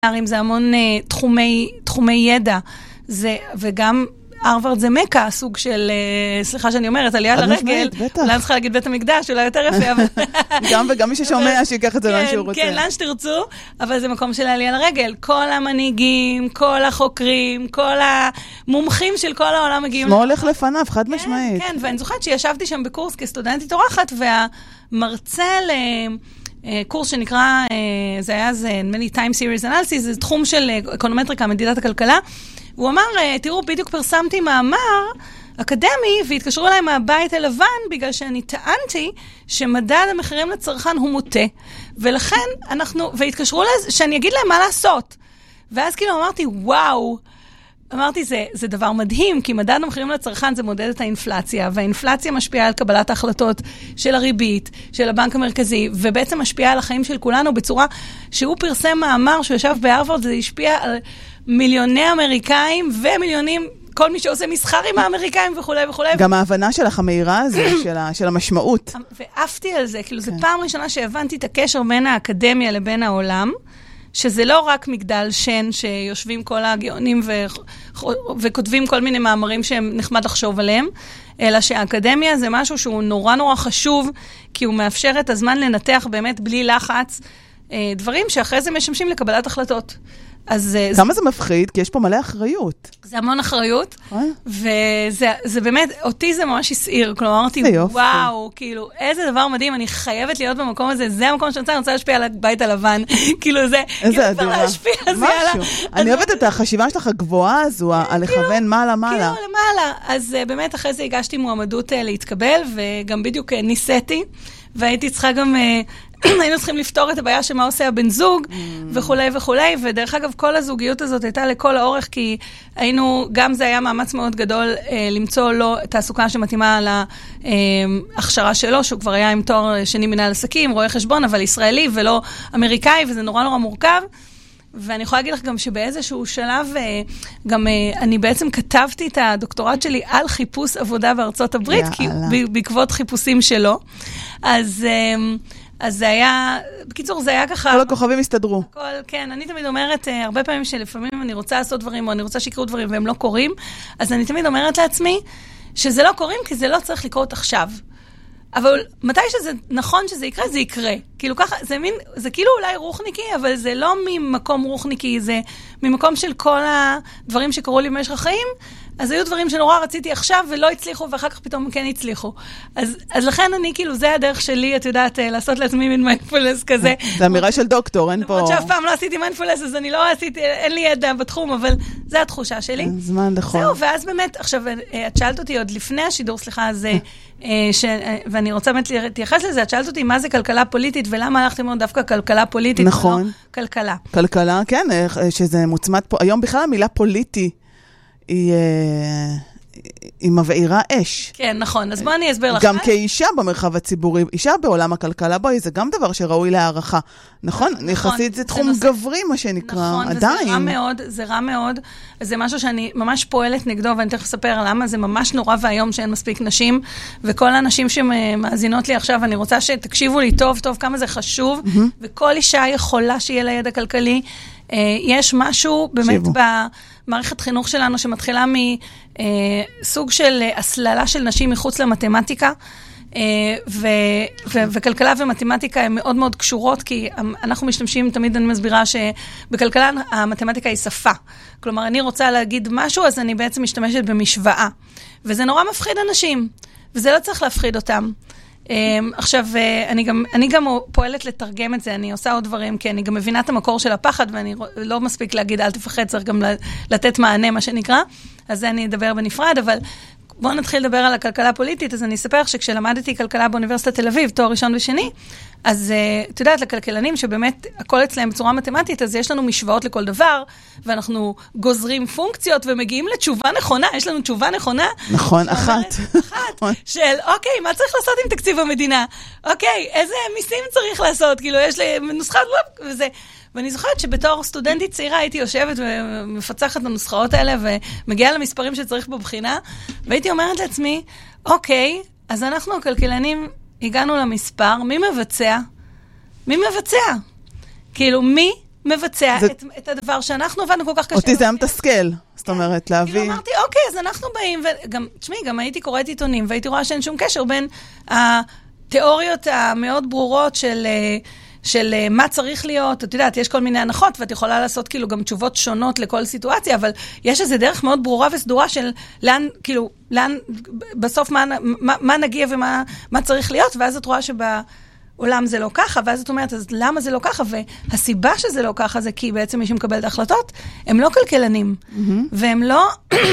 זה המון תחומי ידע, וגם הרווארד זה מקה, סוג של, סליחה שאני אומרת, עלייה לרגל, אולי אני צריכה להגיד בית המקדש, אולי יותר יפה, אבל... וגם מי ששומע שיקח את זה לאן שהוא רוצה. כן, לאן שתרצו, אבל זה מקום של עלייה לרגל. כל המנהיגים, כל החוקרים, כל המומחים של כל העולם מגיעים... שמו הולך לפניו, חד משמעית. כן, ואני זוכרת שישבתי שם בקורס כסטודנטית אורחת, והמרצה קורס שנקרא, זה היה many time series analysis, זה תחום של אקונומטריקה, מדידת הכלכלה, הוא אמר, תראו, בדיוק פרסמתי מאמר אקדמי, והתקשרו אליי מהבית הלבן, בגלל שאני טענתי שמדד המחירים לצרכן הוא מוטה, ולכן והתקשרו שאני אגיד להם מה לעשות. ואז כאילו אמרתי, וואו, אמרתי, זה דבר מדהים, כי מדד המחירים לצרכן זה מודד את האינפלציה, והאינפלציה משפיעה על קבלת ההחלטות של הריבית, של הבנק המרכזי, ובעצם משפיעה על החיים של כולנו בצורה שהוא פרסם מאמר שהוא ישב בהרווארד, זה השפיע על מיליוני אמריקאים ומיליונים, כל מי שעושה מסחר עם האמריקאים וכו' וכו'. גם ההבנה שלך המהירה הזו, של המשמעות. ואהבתי על זה, כאילו זה פעם ראשונה שהבנתי את הקשר בין האקדמיה לבין העולם, שזה לא רק מגדל שן שיושבים כל הגאונים וכותבים כל מיני מאמרים שהם נחמד לחשוב עליהם, אלא שהאקדמיה זה משהו שהוא נורא נורא חשוב, כי הוא מאפשר את הזמן לנתח באמת בלי לחץ, דברים שאחרי זה משמשים לקבלת החלטות. כמה זה מפחיד? כי יש פה מלא אחריות. זה המון אחריות, וזה באמת, אותי זה ממש הסעיר, כלומר, אמרתי, וואו, כאילו, איזה דבר מדהים, אני חייבת להיות במקום הזה, זה המקום שאני רוצה להשפיע על הבית הלבן, כאילו זה, איזה אדירה. אני אוהבת את החשיבה שלך הגבוהה הזו, על לכוון מעלה. כאילו, למעלה. אז באמת, אחרי זה הגשתי מועמדות להתקבל, וגם בדיוק ניסיתי, והייתי צריכה גם... היינו צריכים לפתור את הבעיה שמה עושה הבן זוג, וכולי וכולי, ודרך אגב, כל הזוגיות הזאת הייתה לכל האורך, כי גם זה היה מאמץ מאוד גדול למצוא לו תעסוקה שמתאימה להכשרה שלו, שהוא כבר היה עם תואר שני מנהל עסקים, רואה חשבון, אבל ישראלי ולא אמריקאי, וזה נורא נורא מורכב. ואני יכולה להגיד לך גם שבאיזשהו שלב, גם אני בעצם כתבתי את הדוקטורט שלי על חיפוש עבודה בארצות הברית, כי בעקבות חיפושים שלו. אז זה היה, בקיצור, זה היה ככה... כל הכוכבים הסתדרו. כן, אני תמיד אומרת, הרבה פעמים שלפעמים אני רוצה לעשות דברים, או אני רוצה שיקרו דברים, והם לא קורים, אז אני תמיד אומרת לעצמי, שזה לא קורים, כי זה לא צריך לקרות עכשיו. אבל מתי שזה נכון שזה יקרה, זה יקרה. כאילו ככה, זה כאילו אולי רוחניקי, אבל זה לא ממקום רוחניקי, זה ממקום של כל הדברים שקרו לי במשך החיים, אז היו דברים שנורא רציתי עכשיו ולא הצליחו, ואחר כך פתאום כן הצליחו. אז לכן אני כאילו, זה הדרך שלי, את יודעת, לעשות לעצמי מין מיינדפולנס כזה. זה אמירה של דוקטור, אין פה... למרות שאף פעם לא עשיתי מיינדפולנס, אז אני לא עשיתי, אין לי ידע בתחום, אבל זה התחושה שלי. זמן נכון. זהו, ואז באמת, עכשיו, את שאלת אותי עוד לפני השידור, סליחה, אז... ואני רוצה באמת להתייחס לזה, את שאלת אותי מה זה כלכלה פוליטית, ולמה הלכתי מאוד דווקא כלכלה פוליטית, נכון. ולא כלכלה. כלכלה, כן, שזה מוצמד פה, היום בכלל המילה פוליטי היא מבעירה אש. כן, נכון, אז בוא אני אסביר לך. גם כאישה במרחב הציבורי, אישה בעולם הכלכלה, בואי, זה גם דבר שראוי להערכה. נכון? יחסית זה תחום גברי, מה שנקרא, עדיין. נכון, זה רע מאוד, זה משהו שאני ממש פועלת נגדו, ואני תכף אספר למה, זה ממש נורא והיום שאין מספיק נשים, וכל האנשים שמאזינות לי עכשיו, אני רוצה שתקשיבו לי טוב, טוב, כמה זה חשוב, וכל אישה יכולה שיהיה לה ידע כלכלי, יש משהו באמת במערכת חינוך שלנו שמתחילה מסוג של הסללה של נשים מחוץ למתמטיקה, וכלכלה ומתמטיקה הן מאוד מאוד קשורות, כי אנחנו משתמשים, תמיד אני מסבירה שבכלכלה המתמטיקה היא שפה. כלומר, אני רוצה להגיד משהו, אז אני בעצם משתמשת במשוואה. וזה נורא מפחיד אנשים, וזה לא צריך להפחיד אותם. עכשיו, אני גם פועלת לתרגם את זה, אני עושה עוד דברים, כי אני גם מבינה את המקור של הפחד, ואני לא מספיק להגיד, אל תפחד, צריך גם לתת מענה, מה שנקרא, אז זה אני אדבר בנפרד, אבל בואו נתחיל לדבר על הכלכלה הפוליטית, אז אני אספר שכשלמדתי כלכלה באוניברסיטת תל אביב, תואר ראשון ושני, אז את יודעת, לכלכלנים שבאמת הכל אצלהם בצורה מתמטית, אז יש לנו משוואות לכל דבר, ואנחנו גוזרים פונקציות ומגיעים לתשובה נכונה, יש לנו תשובה נכונה. נכון, אחת. של, אוקיי, מה צריך לעשות עם תקציב המדינה? אוקיי, איזה מיסים צריך לעשות? כאילו, יש לי נוסחה, וזה... ואני זוכרת שבתור סטודנטית צעירה הייתי יושבת ומפצחת את הנוסחאות האלה, ומגיעה למספרים שצריך בבחינה, והייתי אומרת לעצמי, אוקיי, אז אנחנו הכלכלנים הגענו למספר, מי מבצע? מי מבצע? כאילו, מי מבצע את הדבר שאנחנו עבדנו כל כך קשה. אותי זה היה מתסכל, זאת אומרת, להביא... כאילו אמרתי, אוקיי, אז אנחנו באים, וגם, תשמעי, גם הייתי קוראת עיתונים, והייתי רואה שאין שום קשר בין התיאוריות המאוד ברורות של מה צריך להיות. את יודעת, יש כל מיני הנחות, ואת יכולה לעשות כאילו גם תשובות שונות לכל סיטואציה, אבל יש איזו דרך מאוד ברורה וסדורה של לאן, כאילו, לאן, בסוף מה נגיע ומה צריך להיות, ואז את רואה עולם זה לא ככה, ואז את אומרת, אז למה זה לא ככה? והסיבה שזה לא ככה זה כי בעצם מי שמקבל את ההחלטות, הם לא כלכלנים. והם לא,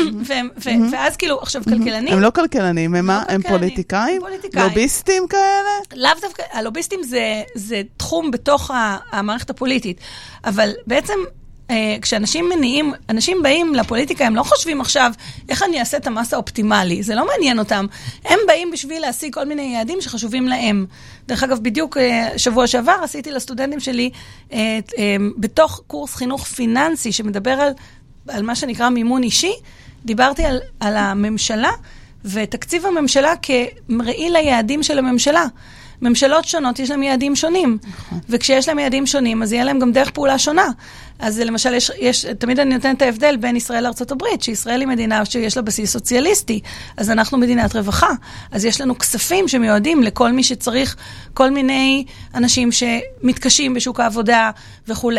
ואז כאילו, עכשיו כלכלנים... הם לא כלכלנים, הם פוליטיקאים? לוביסטים כאלה? לאו דווקא, הלוביסטים זה תחום בתוך המערכת הפוליטית, אבל בעצם... כשאנשים אנשים באים לפוליטיקה, הם לא חושבים עכשיו איך אני אעשה את המס האופטימלי, זה לא מעניין אותם. הם באים בשביל להשיג כל מיני יעדים שחשובים להם. דרך אגב, בדיוק שבוע שעבר עשיתי לסטודנטים שלי בתוך קורס חינוך פיננסי שמדבר על מה שנקרא מימון אישי, דיברתי על הממשלה ותקציב הממשלה כמראי ליעדים של הממשלה. ממשלות שונות, יש להם יעדים שונים. וכשיש להם יעדים שונים, אז יהיה להם גם דרך פעולה שונה. אז למשל, תמיד אני נותנת את ההבדל בין ישראל לארצות הברית, שישראל היא מדינה שיש לה בסיס סוציאליסטי, אז אנחנו מדינת רווחה. אז יש לנו כספים שמיועדים לכל מי שצריך, כל מיני אנשים שמתקשים בשוק העבודה וכו'.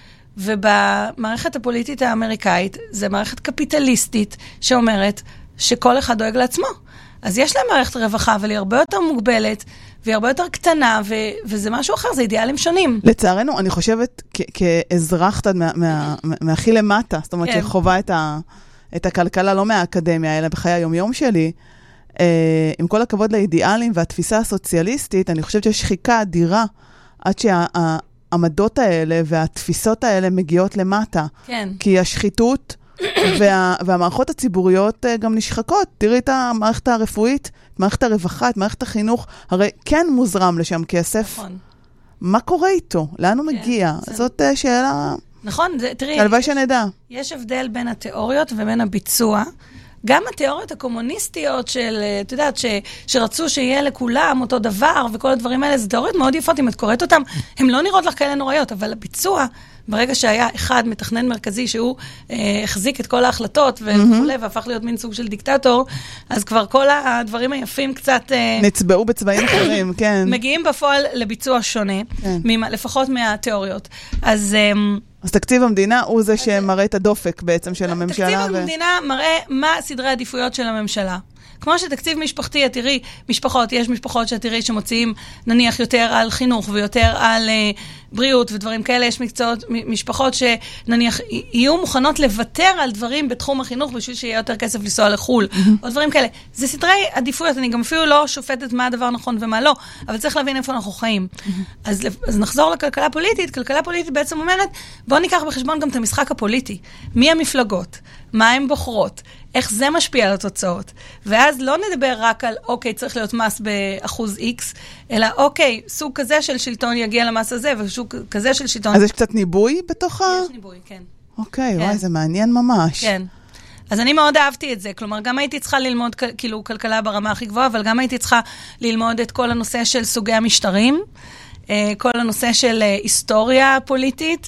ובמערכת הפוליטית האמריקאית, זה מערכת קפיטליסטית שאומרת שכל אחד דואג לעצמו. אז יש להם מערכת רווחה, אבל היא הרבה יותר מוגבלת, והיא הרבה יותר קטנה, וזה משהו אחר, זה אידיאלים שונים. לצערנו, אני חושבת, כאזרחת מהכי למטה, זאת אומרת, שחובה את הכלכלה, לא מהאקדמיה, אלא בחיי היומיום שלי, עם כל הכבוד לאידיאלים והתפיסה הסוציאליסטית, אני חושבת שיש שחיקה אדירה, עד שהעמדות האלה והתפיסות האלה מגיעות למטה. כן. כי השחיתות... והמערכות הציבוריות גם נשחקות. תראי את המערכת הרפואית, את מערכת הרווחה, את מערכת החינוך, הרי כן מוזרם לשם כסף. נכון. מה קורה איתו? לאן הוא מגיע? זאת שאלה... נכון, תראי... הלוואי שנדע. יש הבדל בין התיאוריות ובין הביצוע. גם התיאוריות הקומוניסטיות של, את יודעת, שרצו שיהיה לכולם אותו דבר, וכל הדברים האלה, זה תיאוריות מאוד יפות, אם את קוראת אותם, הן לא נראות לך כאלה נוראיות, אבל הביצוע, ברגע שהיה אחד מתכנן מרכזי, שהוא החזיק את כל ההחלטות, וכו', והפך להיות מין סוג של דיקטטור, אז כבר כל הדברים היפים קצת... נצבעו בצבעים אחרים, כן. מגיעים בפועל לביצוע שונה, לפחות מהתיאוריות. אז תקציב המדינה הוא זה שמראה את הדופק בעצם של הממשלה. תקציב המדינה מראה מה סדרי העדיפויות של הממשלה. כמו שתקציב משפחתי, תראי, יש משפחות שתראי שמוציאים נניח יותר על חינוך ויותר על בריאות ודברים כאלה. יש משפחות שנניח יהיו מוכנות לוותר על דברים בתחום החינוך בשביל שיהיה יותר כסף לנסוע לחול, או דברים כאלה. זה סדרי עדיפויות, אני גם אפילו לא שופטת מה הדבר נכון ומה לא, אבל צריך להבין איפה אנחנו חיים. אז נחזור לכלכלה פוליטית. כלכלה פוליטית בעצם אומרת, בואו ניקח בחשבון גם את המשחק הפוליטי. מי המפלגות? מה הן בוחרות? איך זה משפיע על התוצאות? ואז לא נדבר רק על, אוקיי, צריך להיות מס באחוז X, אלא אוקיי, סוג כזה של שלטון יגיע למס הזה, וסוג כזה של שלטון... אז יש קצת ניבוי בתוך יש ניבוי, כן. אוקיי, וואי, זה מעניין ממש. כן. אז אני מאוד אהבתי את זה. כלומר, גם הייתי צריכה ללמוד כאילו כלכלה ברמה הכי גבוהה, אבל גם הייתי צריכה ללמוד את כל הנושא של סוגי המשטרים, כל הנושא של היסטוריה פוליטית,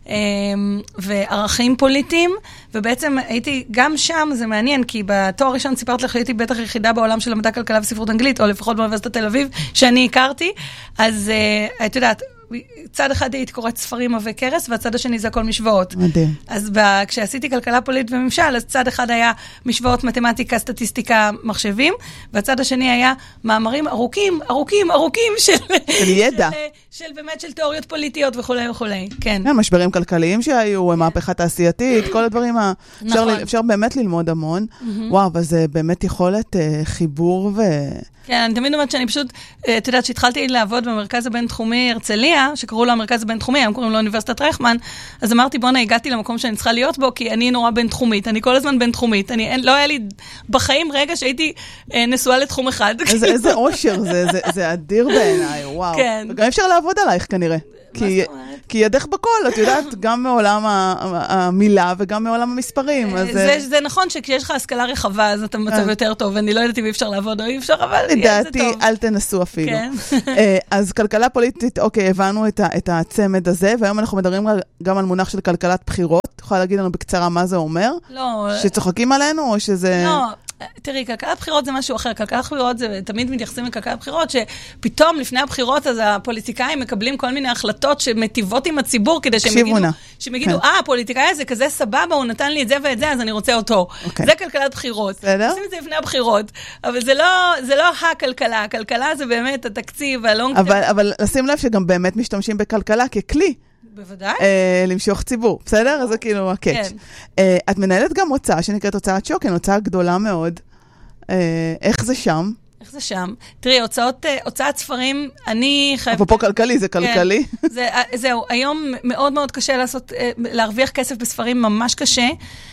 וערכים פוליטיים, ובעצם הייתי גם שם, זה מעניין, כי בתואר הראשון סיפרת לך, הייתי בטח יחידה בעולם של המדע כלכלה וספרות אנגלית, או לפחות באוניברסיטת תל אביב, שאני הכרתי, אז את יודעת, צד אחד הייתי קוראת ספרים עבי קרס, והצד השני זה הכל משוואות. מדהים. אז כשעשיתי כלכלה פוליטית וממשל, אז צד אחד היה משוואות מתמטיקה, סטטיסטיקה, מחשבים, והצד השני היה מאמרים ארוכים של ידע. של באמת של תיאוריות פוליטיות וכו' וכו'. כן. משברים כלכליים שהיו, מהפכה תעשייתית, כל הדברים, אפשר באמת ללמוד המון. וואו, אבל זה באמת יכולת חיבור כן, אני תמיד אומרת שאני פשוט, את יודעת, שהתחלתי לעבוד במרכז הבינתחומי הרצליה, שקראו לו המרכז הבינתחומי, היום קוראים לו אוניברסיטת רייכמן, אז אמרתי, בוא'נה, הגעתי למקום שאני צריכה להיות בו, כי אני נורא בינתחומית, אני כל הזמן בינתחומית, לא היה לי בחיים רגע שהייתי נשואה לתחום אחד. איזה אושר, זה אדיר בעיניי, וואו. כן. וגם אפשר לעבוד עלייך כנראה. כי ידך בכל, את יודעת, גם מעולם המילה וגם מעולם המספרים. זה נכון שכשיש לך השכלה רחבה, אז אתה מצב יותר טוב, אני לא יודעת אם אי אפשר לעבוד או אי אפשר, אבל זה טוב. לדעתי, אל תנסו אפילו. אז כלכלה פוליטית, אוקיי, הבנו את הצמד הזה, והיום אנחנו מדברים גם על מונח של כלכלת בחירות. יכולה להגיד לנו בקצרה מה זה אומר? לא. שצוחקים עלינו או שזה... לא. תראי, כלכלת בחירות זה משהו אחר. כלכלת בחירות זה, תמיד מתייחסים לכלכלת בחירות, שפתאום לפני הבחירות, אז הפוליטיקאים מקבלים כל מיני החלטות שמטיבות עם הציבור, כדי שהם יגידו, הפוליטיקאי הזה כזה סבבה, הוא נתן לי את זה ואת זה, אז אני רוצה אותו. זה כלכלת בחירות. עושים את זה לפני הבחירות. אבל זה לא הכלכלה. הכלכלה זה באמת התקציב, אבל לשים לב שגם באמת משתמשים בכלכלה ככלי. בוודאי. למשוך ציבור, בסדר? זה כאילו הקאץ'. את מנהלת גם הוצאה שנקראת הוצאת שוקן, הוצאה גדולה מאוד. איך זה שם? איך זה שם? תראי, הוצאת ספרים, אני חייבת... אפרופו כלכלי, זה כלכלי. זהו, היום מאוד מאוד קשה להרוויח כסף בספרים, ממש קשה.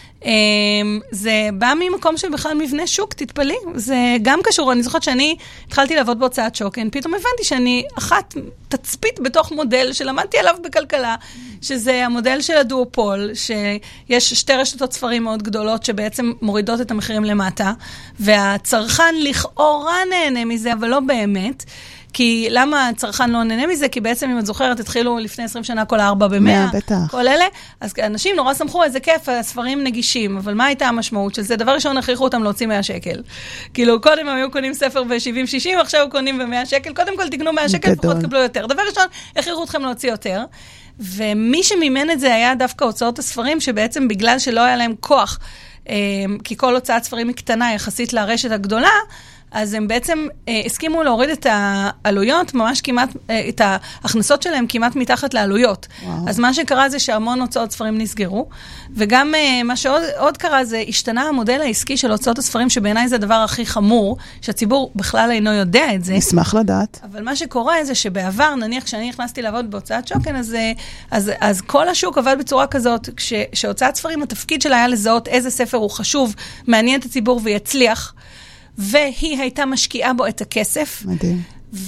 זה בא ממקום של בכלל מבנה שוק, תתפלאי. זה גם קשור, אני זוכרת שאני התחלתי לעבוד בהוצאת שוקן, פתאום הבנתי שאני אחת תצפית בתוך מודל שלמדתי עליו בכלכלה, שזה המודל של הדואופול, שיש שתי רשתות ספרים מאוד גדולות שבעצם מורידות את המחירים למטה, והצרכן לכאורה נהנה מזה, אבל לא באמת. כי למה הצרכן לא נהנה מזה? כי בעצם, אם את זוכרת, התחילו לפני 20 שנה כל 4 ב-100, כל אלה, אז אנשים נורא שמחו, איזה כיף, הספרים נגישים, אבל מה הייתה המשמעות של זה? דבר ראשון, הכריחו אותם להוציא 100 שקל. כאילו, קודם הם היו קונים ספר ב-70-60, עכשיו קונים ב-100 שקל, קודם כל תקנו 100 שקל, פחות קבלו יותר. דבר ראשון, הכריחו אתכם להוציא יותר, ומי שמימן את זה היה דווקא הוצאות הספרים, שבעצם בגלל שלא היה להם כוח, כי כל הוצאת ספרים היא קטנה יחסית לרשת הגדולה, אז הם בעצם הסכימו להוריד את העלויות, ממש כמעט, את ההכנסות שלהם כמעט מתחת לעלויות. אז מה שקרה זה שהמון הוצאות ספרים נסגרו, וגם מה שעוד קרה זה השתנה המודל העסקי של הוצאות הספרים, שבעיניי זה הדבר הכי חמור, שהציבור בכלל אינו יודע את זה. נשמח לדעת. אבל מה שקורה זה שבעבר, נניח כשאני נכנסתי לעבוד בהוצאת שוקן, אז כל השוק עבד בצורה כזאת, כשהוצאת ספרים, התפקיד שלה היה לזהות איזה ספר הוא חשוב, מעניין את הציבור ויצליח, והיא הייתה משקיעה בו את הכסף. מדהים.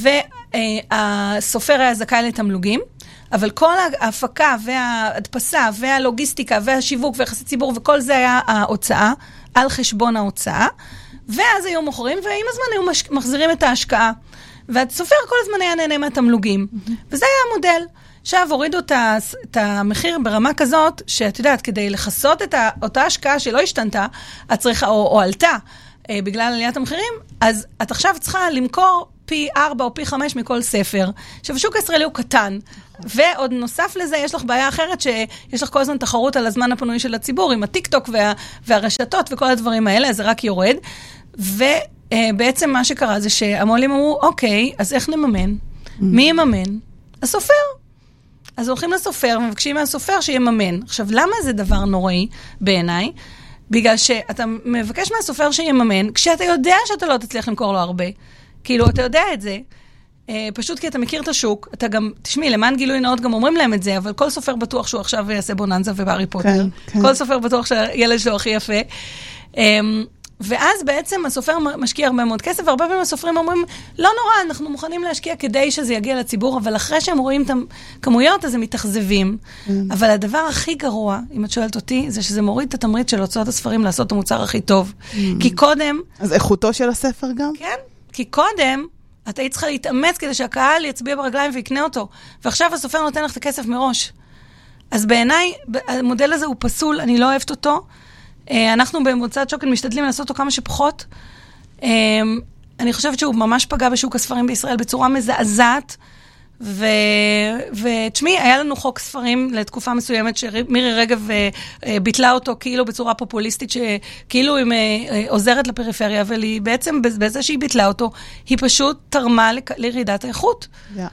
והסופר היה זכאי לתמלוגים, אבל כל ההפקה וההדפסה והלוגיסטיקה והשיווק ויחסי ציבור וכל זה היה ההוצאה על חשבון ההוצאה, ואז היו מוכרים, ועם הזמן היו מחזירים את ההשקעה. והסופר כל הזמן היה נהנה מהתמלוגים. וזה היה המודל. עכשיו הורידו את המחיר ברמה כזאת, שאת יודעת, כדי לחסות את אותה השקעה שלא השתנתה, את צריכה, או עלתה, בגלל עליית המחירים, אז את עכשיו צריכה למכור פי 4 או פי 5 מכל ספר. עכשיו, השוק הישראלי הוא קטן, ועוד נוסף לזה, יש לך בעיה אחרת, שיש לך כל הזמן תחרות על הזמן הפנוי של הציבור, עם הטיק-טוק והרשתות וכל הדברים האלה, אז זה רק יורד. ובעצם מה שקרה זה שהמו"לים אמרו, אוקיי, אז איך נממן? מי יממן? הסופר. אז הולכים לסופר, מבקשים מהסופר שיממן. עכשיו, למה זה דבר נוראי בעיניי? בגלל שאתה מבקש מהסופר שיממן, כשאתה יודע שאתה לא תצליח למכור לו הרבה. כאילו, אתה יודע את זה, פשוט כי אתה מכיר את השוק, אתה גם, תשמעי, למען גילוי נאות גם אומרים להם את זה, אבל כל סופר בטוח שהוא עכשיו יעשה בוננזה ובארי פוטר. כן. כל סופר בטוח שהילד שלו הכי יפה. ואז בעצם הסופר משקיע הרבה מאוד כסף, והרבה פעמים הסופרים אומרים, לא נורא, אנחנו מוכנים להשקיע כדי שזה יגיע לציבור, אבל אחרי שהם רואים את הכמויות, אז הם מתאכזבים. אבל הדבר הכי גרוע, אם את שואלת אותי, זה שזה מוריד את התמריץ של הוצאות הספרים לעשות את המוצר הכי טוב. כי קודם... אז איכותו של הספר גם? כן, כי קודם את היית צריכה להתאמץ כדי שהקהל יצביע ברגליים ויקנה אותו, ועכשיו הסופר נותן לך את הכסף מראש. אז בעיניי, המודל הזה הוא פסול, אני לא אוהבת אותו. אנחנו בהוצאת שוקן משתדלים לעשות אותו כמה שפחות. אני חושבת שהוא ממש פגע בשוק הספרים בישראל בצורה מזעזעת, ותשמעי, היה לנו חוק ספרים לתקופה מסוימת שמירי רגב ביטלה אותו כאילו בצורה פופוליסטית, שכאילו היא עוזרת לפריפריה, אבל היא בעצם בזה שהיא ביטלה אותו, היא פשוט תרמה לירידת האיכות.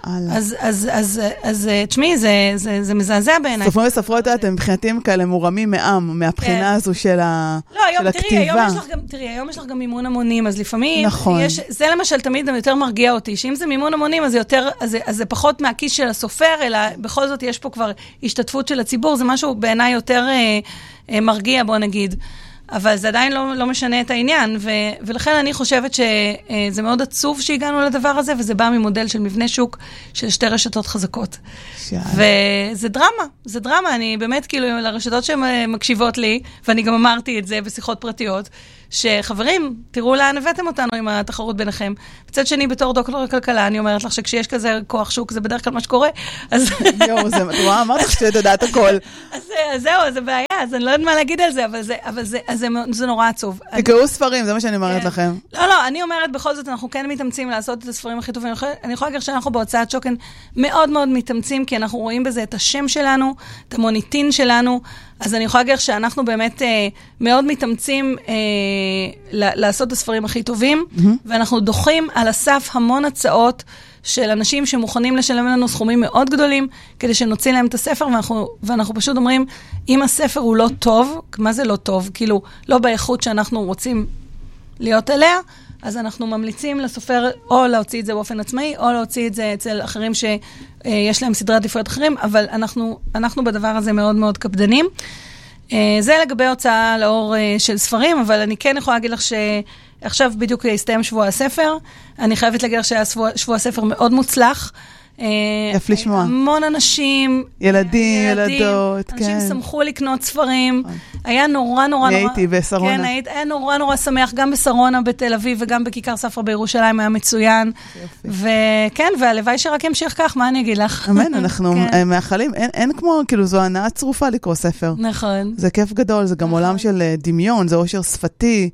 אז תשמעי, זה מזעזע בעיניי. סופרים וספרות, אתם מבחינתיים כאלה מורמים מעם, מהבחינה הזו של הכתיבה. תראי, היום יש לך גם מימון המונים, אז לפעמים, זה למשל תמיד יותר מרגיע אותי, שאם זה מימון המונים, אז זה פחות מהכיס של הסופר, אלא בכל זאת יש פה כבר השתתפות של הציבור, זה משהו בעיניי יותר מרגיע, בוא נגיד. אבל זה עדיין לא משנה את העניין, ולכן אני חושבת שזה מאוד עצוב שהגענו לדבר הזה, וזה בא ממודל של מבנה שוק של שתי רשתות חזקות. וזה דרמה, אני באמת כאילו לרשתות שמקשיבות לי, ואני גם אמרתי את זה בשיחות פרטיות, שחברים, תראו לאן הבאתם אותנו עם התחרות ביניכם. בצד שני, בתור דוקטור הכלכלה, אני אומרת לך שכשיש כזה כוח שוק, זה בדרך כלל מה שקורה. יואו, זה מדוע, אמרת לך שאת יודעת הכל. אז זהו, זה בעיה, אז אני לא יודעת מה להגיד על זה, אבל זה נורא עצוב. תקראו ספרים, זה מה שאני אומרת לכם. לא, אני אומרת, בכל זאת, אנחנו כן מתאמצים לעשות את הספרים הכי טובים. אני יכולה להגיד שאנחנו בהוצאת שוקן מאוד מאוד מתאמצים, כי אנחנו רואים בזה את השם שלנו, את המוניטין שלנו, אז אני יכולה להגיד שאנחנו באמת מאוד מתאמצים לעשות את הספרים הכי טובים, ואנחנו דוחים על הסף המון הצעות של אנשים שמוכנים לשלם לנו סכומים מאוד גדולים, כדי שנוציא להם את הספר, ואנחנו פשוט אומרים, אם הספר הוא לא טוב, מה זה לא טוב? כאילו, לא באיכות שאנחנו רוצים להיות אליה, אז אנחנו ממליצים לסופר או להוציא את זה באופן עצמאי, או להוציא את זה אצל אחרים שיש להם סדרי עדיפויות אחרים, אבל אנחנו בדבר הזה מאוד מאוד קפדנים. זה לגבי הוצאה לאור של ספרים, אבל אני כן יכולה להגיד לך שעכשיו בדיוק הסתיים שבוע הספר. אני חייבת להגיד לך שהיה שבוע הספר מאוד מוצלח. יפה לשמוע. המון אנשים, ילדים, ילדות, אנשים שמחו לקנות ספרים. היה נורא נורא נורא... הייתי בסרונה. כן, היה נורא נורא שמח, גם בסרונה בתל אביב וגם בכיכר ספרא בירושלים היה מצוין. וכן, והלוואי שרק ימשיך כך, מה אני אגיד לך? אמן, אנחנו מאחלים, אין כמו, כאילו, זו הנאה צרופה לקרוא ספר. נכון. זה כיף גדול, זה גם עולם של דמיון, זה עושר שפתי,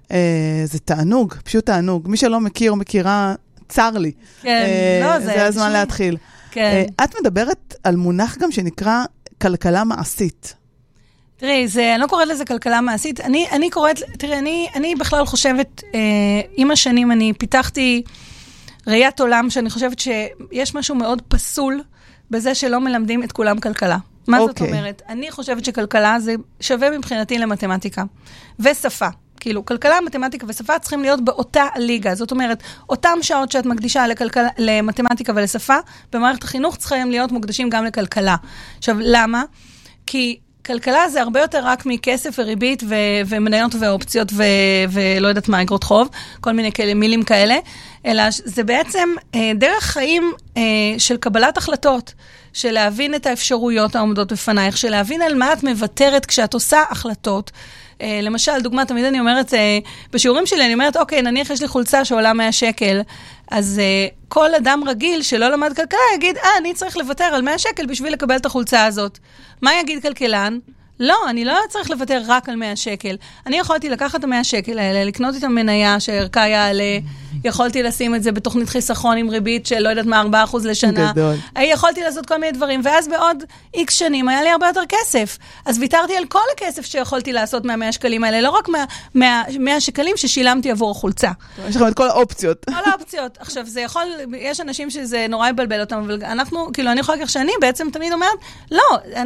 זה תענוג, פשוט תענוג. מי שלא מכיר או מכירה, צר לי. כן, לא, זה הזמן להתחיל. כן. את מדברת על מונח גם שנקרא כלכלה מעשית. תראי, אני לא קוראת לזה כלכלה מעשית. אני קוראת, תראי, אני בכלל חושבת, עם השנים אני פיתחתי ראיית עולם שאני חושבת שיש משהו מאוד פסול בזה שלא מלמדים את כולם כלכלה. מה זאת אומרת? אני חושבת שכלכלה זה שווה מבחינתי למתמטיקה ושפה. כאילו, כלכלה, מתמטיקה ושפה צריכים להיות באותה ליגה. זאת אומרת, אותם שעות שאת מקדישה למתמטיקה ולשפה, במערכת החינוך צריכים להיות מוקדשים גם לכלכלה. עכשיו, למה? כי כלכלה זה הרבה יותר רק מכסף וריבית ומניות ואופציות ולא יודעת מה, אגרות חוב, כל מיני מילים כאלה, אלא זה בעצם דרך חיים של קבלת החלטות, של להבין את האפשרויות העומדות בפנייך, של להבין על מה את מוותרת כשאת עושה החלטות. למשל, דוגמה, תמיד אני אומרת, בשיעורים שלי אני אומרת, אוקיי, נניח יש לי חולצה שעולה 100 שקל, אז כל אדם רגיל שלא למד כלכלה יגיד, אני צריך לוותר על 100 שקל בשביל לקבל את החולצה הזאת. מה יגיד כלכלן? לא, אני לא צריך לוותר רק על 100 שקל. אני יכולתי לקחת את 100 שקל האלה, לקנות את המניה שערכה יעלה, יכולתי לשים את זה בתוכנית חיסכון עם ריבית של לא יודעת מה, 4% לשנה. גדול. יכולתי לעשות כל מיני דברים, ואז בעוד X שנים היה לי הרבה יותר כסף. אז ויתרתי על כל הכסף שיכולתי לעשות מה-100 שקלים האלה, לא רק מה-100 שקלים ששילמתי עבור החולצה. יש לכם את כל האופציות. כל האופציות. עכשיו, זה יכול, יש אנשים שזה נורא יבלבל אותם, אבל אנחנו, כאילו, אני יכולה להגיד שאני בעצם תמיד אומרת, לא,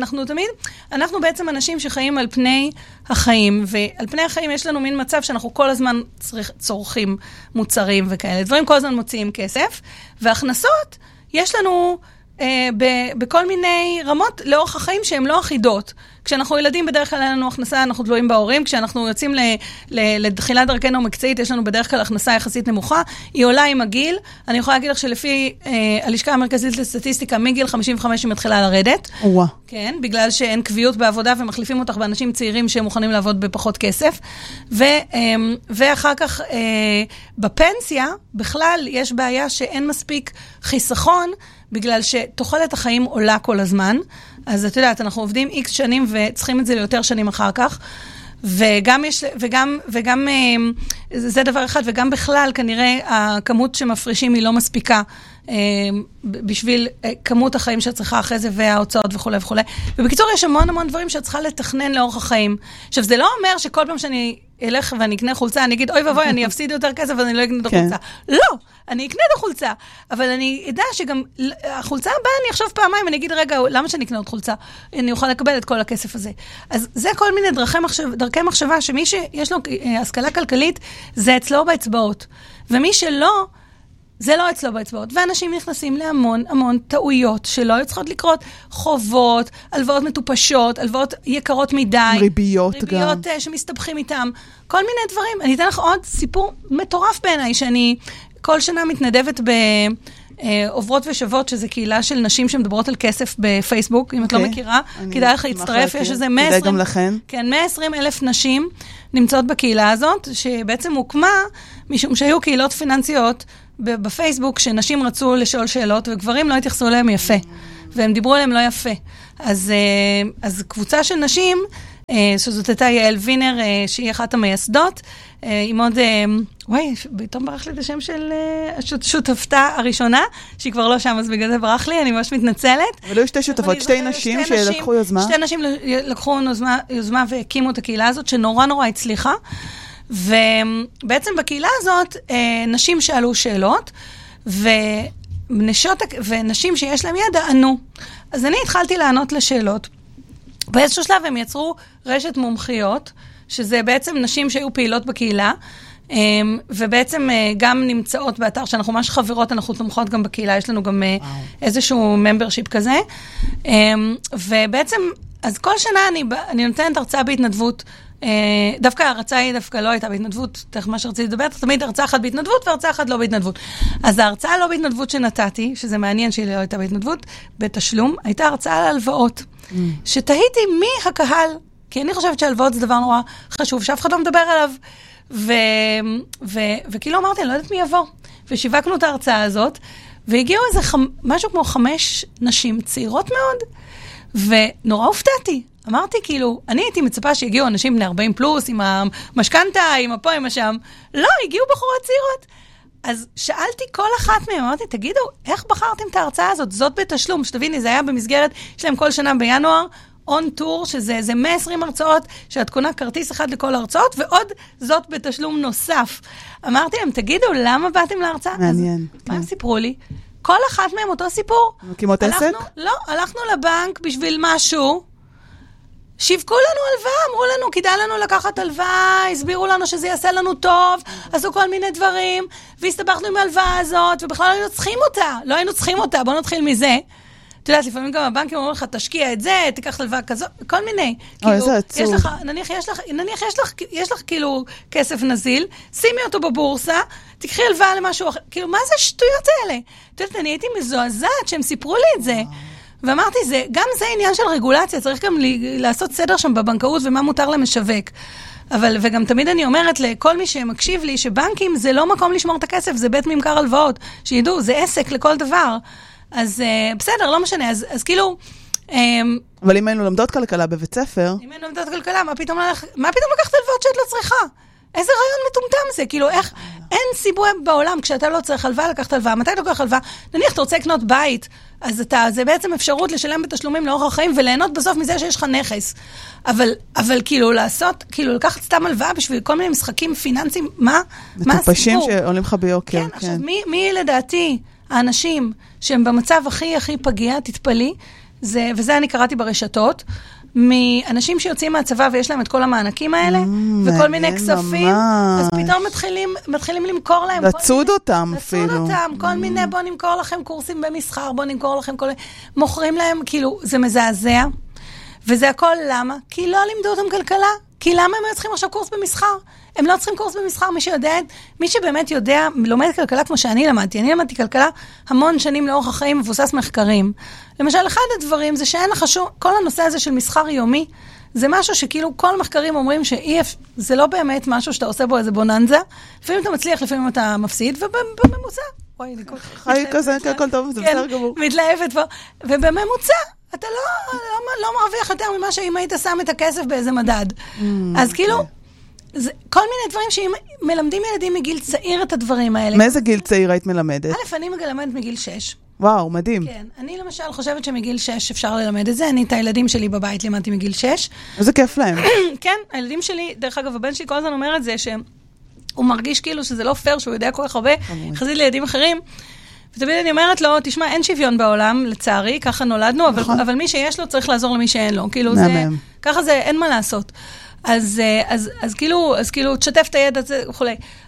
אנחנו בעצם אנשים שחיים על פני החיים, ועל פני החיים יש לנו מין מצב שאנחנו כל הזמן צורכים מוצרים וכאלה. דברים כל הזמן מוציאים כסף, והכנסות יש לנו בכל מיני רמות לאורך החיים שהן לא אחידות. כשאנחנו ילדים בדרך כלל אין לנו הכנסה, אנחנו תלויים בהורים, כשאנחנו יוצאים לתחילת דרכנו מקצועית, יש לנו בדרך כלל הכנסה יחסית נמוכה, היא עולה עם הגיל, אני יכולה להגיד לך שלפי הלשכה המרכזית לסטטיסטיקה, מגיל 55 היא מתחילה לרדת. כן, בגלל שאין קביעות בעבודה ומחליפים אותך באנשים צעירים שהם מוכנים לעבוד בפחות כסף, ואחר כך בפנסיה, בכלל יש בעיה שאין מספיק חיסכון, בגלל שתוחלת החיים עולה כל הזמן, אז את יודעת, אנחנו עובדים X שנים וצריכים את זה ליותר שנים אחר כך, וגם זה דבר אחד, וגם בכלל כנראה הכמות שמפרישים היא לא מספיקה בשביל כמות החיים שאת צריכה אחרי זה וההוצאות וכו' וכו'. ובקיצור יש המון דברים שאת צריכה לתכנן לאורך החיים. עכשיו זה לא אומר שכל פעם שאני אלך ואני אקנה חולצה, אני אגיד, אוי ובוי, אני אפסיד יותר כסף ואני לא אקנה את החולצה. לא, אני אקנה את החולצה, אבל אני אדע שגם החולצה הבאה אני אחשוב פעמיים, אני אגיד, רגע, למה שאני אקנה את חולצה? אני אוכל לקבל את כל הכסף הזה. אז זה כל מיני דרכי מחשבה, שמי שיש לו השכלה כלכלית, זה אצלו באצבעות. ומי שלא, זה לא אצלו באצבעות, ואנשים נכנסים להמון המון טעויות שלא היו צריכות לקרות, חובות, הלוואות מטופשות, הלוואות יקרות מדי, ריביות שמסתבכים איתם, כל מיני דברים. אני אתן לך עוד סיפור מטורף בעיניי, שאני כל שנה מתנדבת עוברות ושוות, שזה קהילה של נשים שמדברות על כסף בפייסבוק, אם את לא מכירה, כדאי לך להצטרף, יש איזה 120,000 נשים נמצאות בקהילה הזאת, שבעצם הוקמה, משום שהיו קהילות פיננסיות בפייסבוק, שנשים רצו לשאול שאלות, וגברים לא התייחסו אליהם יפה, והם דיברו עליהם לא יפה. אז קבוצה של נשים, שזאת הייתה יעל וינר, שהיא אחת המייסדות, עם עוד, פתאום ברח לי את השם של שותפתה הראשונה, שהיא כבר לא שם, אז בגלל זה ברח לי, אני ממש מתנצלת. אבל היו שתי שותפות, שתי נשים שלקחו יוזמה. שתי נשים לקחו יוזמה והקימו את הקהילה הזאת, שנורא נורא הצליחה, ובעצם בקהילה הזאת, נשים שאלו שאלות, ונשים שיש להם ידע ענו. אז אני התחלתי לענות לשאלות, באיזשהו שלב הם יצרו רשת מומחיות, שזה בעצם נשים שהיו פעילות בקהילה, ובעצם גם נמצאות באתר שאנחנו ממש חברות, אנחנו תומכות גם בקהילה, יש לנו גם איזשהו membership כזה, ובעצם, אז כל שנה אני נותנת הרצאה בהתנדבות, דווקא ההרצאה היא דווקא לא הייתה בהתנדבות, תכף מה שרציתי לדבר, תמיד הרצאה אחת בהתנדבות והרצאה אחת לא בהתנדבות. אז ההרצאה לא בהתנדבות שנתתי, שזה מעניין שהיא לא הייתה בהתנדבות, בתשלום, הייתה הרצאה על הלוואות. שתהיתי מי הקהל, כי אני חושבת שהלוואות זה דבר נורא חשוב, שאף אחד לא מדבר עליו, וכאילו אמרתי, אני לא יודעת מי יבוא. ושיווקנו את ההרצאה הזאת, והגיעו איזה משהו כמו 5 נשים צעירות מאוד, ונורא הופתעתי. אמרתי, כאילו, אני הייתי מצפה שהגיעו אנשים בני 40 פלוס, עם המשכנתה, עם הפה, עם השם. לא, הגיעו בחורות צעירות. אז שאלתי כל אחת מהם, אמרתי, תגידו, איך בחרתם את ההרצאה הזאת? זאת בתשלום, שתביני, זה היה במסגרת, יש להם כל שנה בינואר, און טור, שזה 120 הרצאות, שאת קונה כרטיס אחד לכל הרצאות, ועוד זאת בתשלום נוסף. אמרתי להם, תגידו, למה באתם להרצאה? מעניין. אז, מה הם סיפרו לי? כל אחת מהם אותו סיפור. כמות עסק? לא, הלכנו לבנק בשביל משהו, שיווקו לנו הלוואה, אמרו לנו, כדאי לנו לקחת הלוואה, הסבירו לנו שזה יעשה לנו טוב, עשו כל מיני דברים, והסתבכנו עם ההלוואה הזאת, ובכלל לא היינו צריכים אותה, בואו נתחיל מזה. אתה יודעת, לפעמים גם הבנקים אומרים לך, תשקיע את זה, תיקח הלוואה כזאת, כל מיני. איזה עצוב. נניח יש לך כאילו כסף נזיל, שימי אותו בבורסה, תקחי הלוואה למשהו אחר, כאילו, מה זה השטויות האלה? אתה יודעת, אני הייתי מזועזעת שהם סיפרו לי את זה. ואמרתי, גם זה עניין של רגולציה, צריך גם לעשות סדר שם בבנקאות ומה מותר למשווק. וגם תמיד אני אומרת לכל מי שמקשיב לי, שבנקים זה לא מקום לשמור את הכסף, זה בית ממכר הלוואות, שידעו, זה עסק לכל דבר. אז בסדר, לא משנה, אז כאילו... אבל אם היינו לומדות כלכלה בבית ספר... אם היינו לומדות כלכלה, מה פתאום לקחת הלוואות שאת לא צריכה? איזה רעיון מטומטם זה? כאילו, איך... אין סיבוב בעולם, כשאתה לא צריך הלוואה, לקחת הלוואה. מתי אתה לוקח הלוואה? נניח, אתה רוצה לקנות בית, אז זה בעצם אפשרות לשלם בתשלומים לאורך החיים, וליהנות בסוף מזה שיש לך נכס. אבל כאילו, לקחת סתם הלוואה בשביל כל מיני משחקים פיננסיים, מה הסיפור? מטופשים שעולים לך ביוקר. כן, עכשיו, מי לדעתי, האנשים שהם במצב הכי פגיע, תתפלאי, וזה אני קראתי ברשתות, מאנשים שיוצאים מהצבא ויש להם את כל המענקים האלה, וכל מיני כספים, אז פתאום מתחילים למכור להם. לצוד אותם אפילו. לצוד אותם, כל מיני, בוא נמכור לכם קורסים במסחר, בוא נמכור לכם כל... מוכרים להם, כאילו, זה מזעזע. וזה הכל למה? כי לא לימדו אותם כלכלה. כי למה הם צריכים עכשיו קורס במסחר? הם לא צריכים קורס במסחר, מי שבאמת יודע, לומד כלכלה כמו שאני למדתי. אני למדתי כלכלה המון שנים לאורך החיים, מבוסס מחקרים. למשל, אחד הדברים זה שאין לך שום, כל הנושא הזה של מסחר יומי, זה משהו שכאילו כל מחקרים אומרים זה לא באמת משהו שאתה עושה בו איזה בוננזה, לפעמים אתה מצליח, לפעמים אתה מפסיד, ובממוצע, חי כזה, הכל טוב, זה בסדר גמור. מתלהבת פה, ובממוצע, אתה לא מרוויח יותר ממה שאם היית שם את הכסף באיזה מדד. אז כאילו, כל מיני דברים שמלמדים ילדים מגיל צעיר את הדברים האלה. מאיזה גיל צעיר היית מלמדת? אני מלמדת מגיל 6. וואו, מדהים. כן, אני למשל חושבת שמגיל 6 אפשר ללמד את זה. אני את הילדים שלי בבית לימדתי מגיל 6. איזה כיף להם. כן, הילדים שלי, דרך אגב, הבן שלי כל הזמן אומר את זה, שהוא מרגיש כאילו שזה לא פייר, שהוא יודע כל כך הרבה, חזית לילדים אחרים. ותמיד אני אומרת לו, תשמע, אין שוויון בעולם, לצערי, ככה נולדנו, אבל מי שיש לו צריך לעזור למי שאין לו. כאילו זה, ככה זה, אין מה לעשות. אז כאילו, תשתף את הידע הזה וכולי.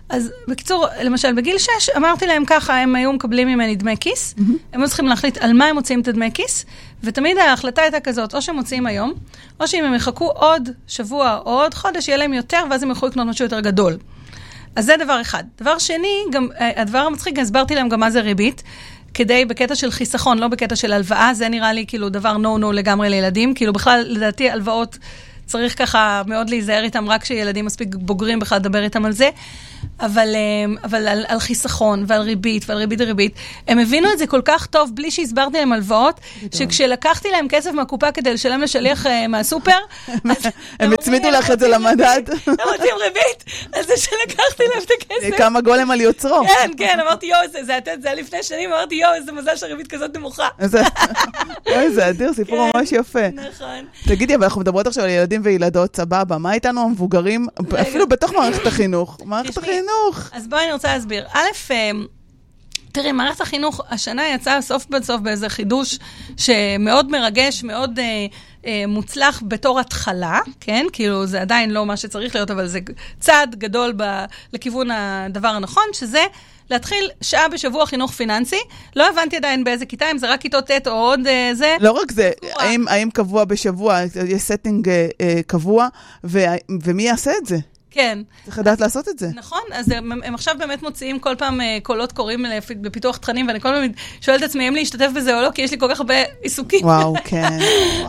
אז בקיצור, למשל, בגיל 6, אמרתי להם ככה, הם היו מקבלים ממני דמי כיס, הם היו צריכים להחליט על מה הם מוציאים את הדמי כיס, ותמיד ההחלטה הייתה כזאת, או שהם מוציאים היום, או שאם הם יחכו עוד שבוע או עוד חודש, יהיה להם יותר, ואז הם יכולו לקנות משהו יותר גדול. אז זה דבר אחד. דבר שני, גם, הדבר המצחיק, הסברתי להם גם מה זה ריבית, כדי בקטע של חיסכון, לא בקטע של הלוואה, זה נראה לי כאילו דבר נו לגמרי לילדים, כאילו בכלל, לדעתי, הלוואות צריך ככה מאוד להיזהר איתם, רק שילדים מספיק בוגרים בכלל לדבר איתם על זה, אבל על חיסכון ועל ריבית ועל ריבית, הם הבינו את זה כל כך טוב, בלי שהסברתי להם הלוואות, שכשלקחתי להם כסף מהקופה כדי לשלם לשליח מהסופר, הם הצמידו לך את זה למדד. הם רוצים ריבית, אז זה שלקחתי להם את הכסף. כמה גולם על יוצרו. כן, אמרתי, זה לפני שנים, אמרתי, איזה מזל שהריבית כזאת נמוכה. אוי, זה אדיר, סיפור ממש יפה. נכון. תגידי, אבל אנחנו מדברות עכשיו על ילדים וילדות, סבבה, מה איתנו המבוגרים, אפילו בתוך מערכת החינוך? מערכת החינוך. אז בואי אני רוצה להסביר. א', תראי, מערכת החינוך השנה יצאה סוף בסוף באיזה חידוש שמאוד מרגש, מאוד מוצלח בתור התחלה, כן? כאילו זה עדיין לא מה שצריך להיות, אבל זה צעד גדול לכיוון הדבר הנכון, שזה להתחיל שעה בשבוע חינוך פיננסי. לא הבנתי עדיין באיזה כיתה, אם זה רק כיתות ט' או עוד זה. לא רק זה, האם קבוע בשבוע, יש סטינג קבוע, ומי יעשה את זה? כן. צריך לדעת לעשות את זה. נכון, אז הם עכשיו באמת מוציאים כל פעם קולות קוראים בפיתוח תכנים, ואני כל פעם שואלת את עצמי אם להשתתף בזה או לא, כי יש לי כל כך הרבה עיסוקים. וואו, כן.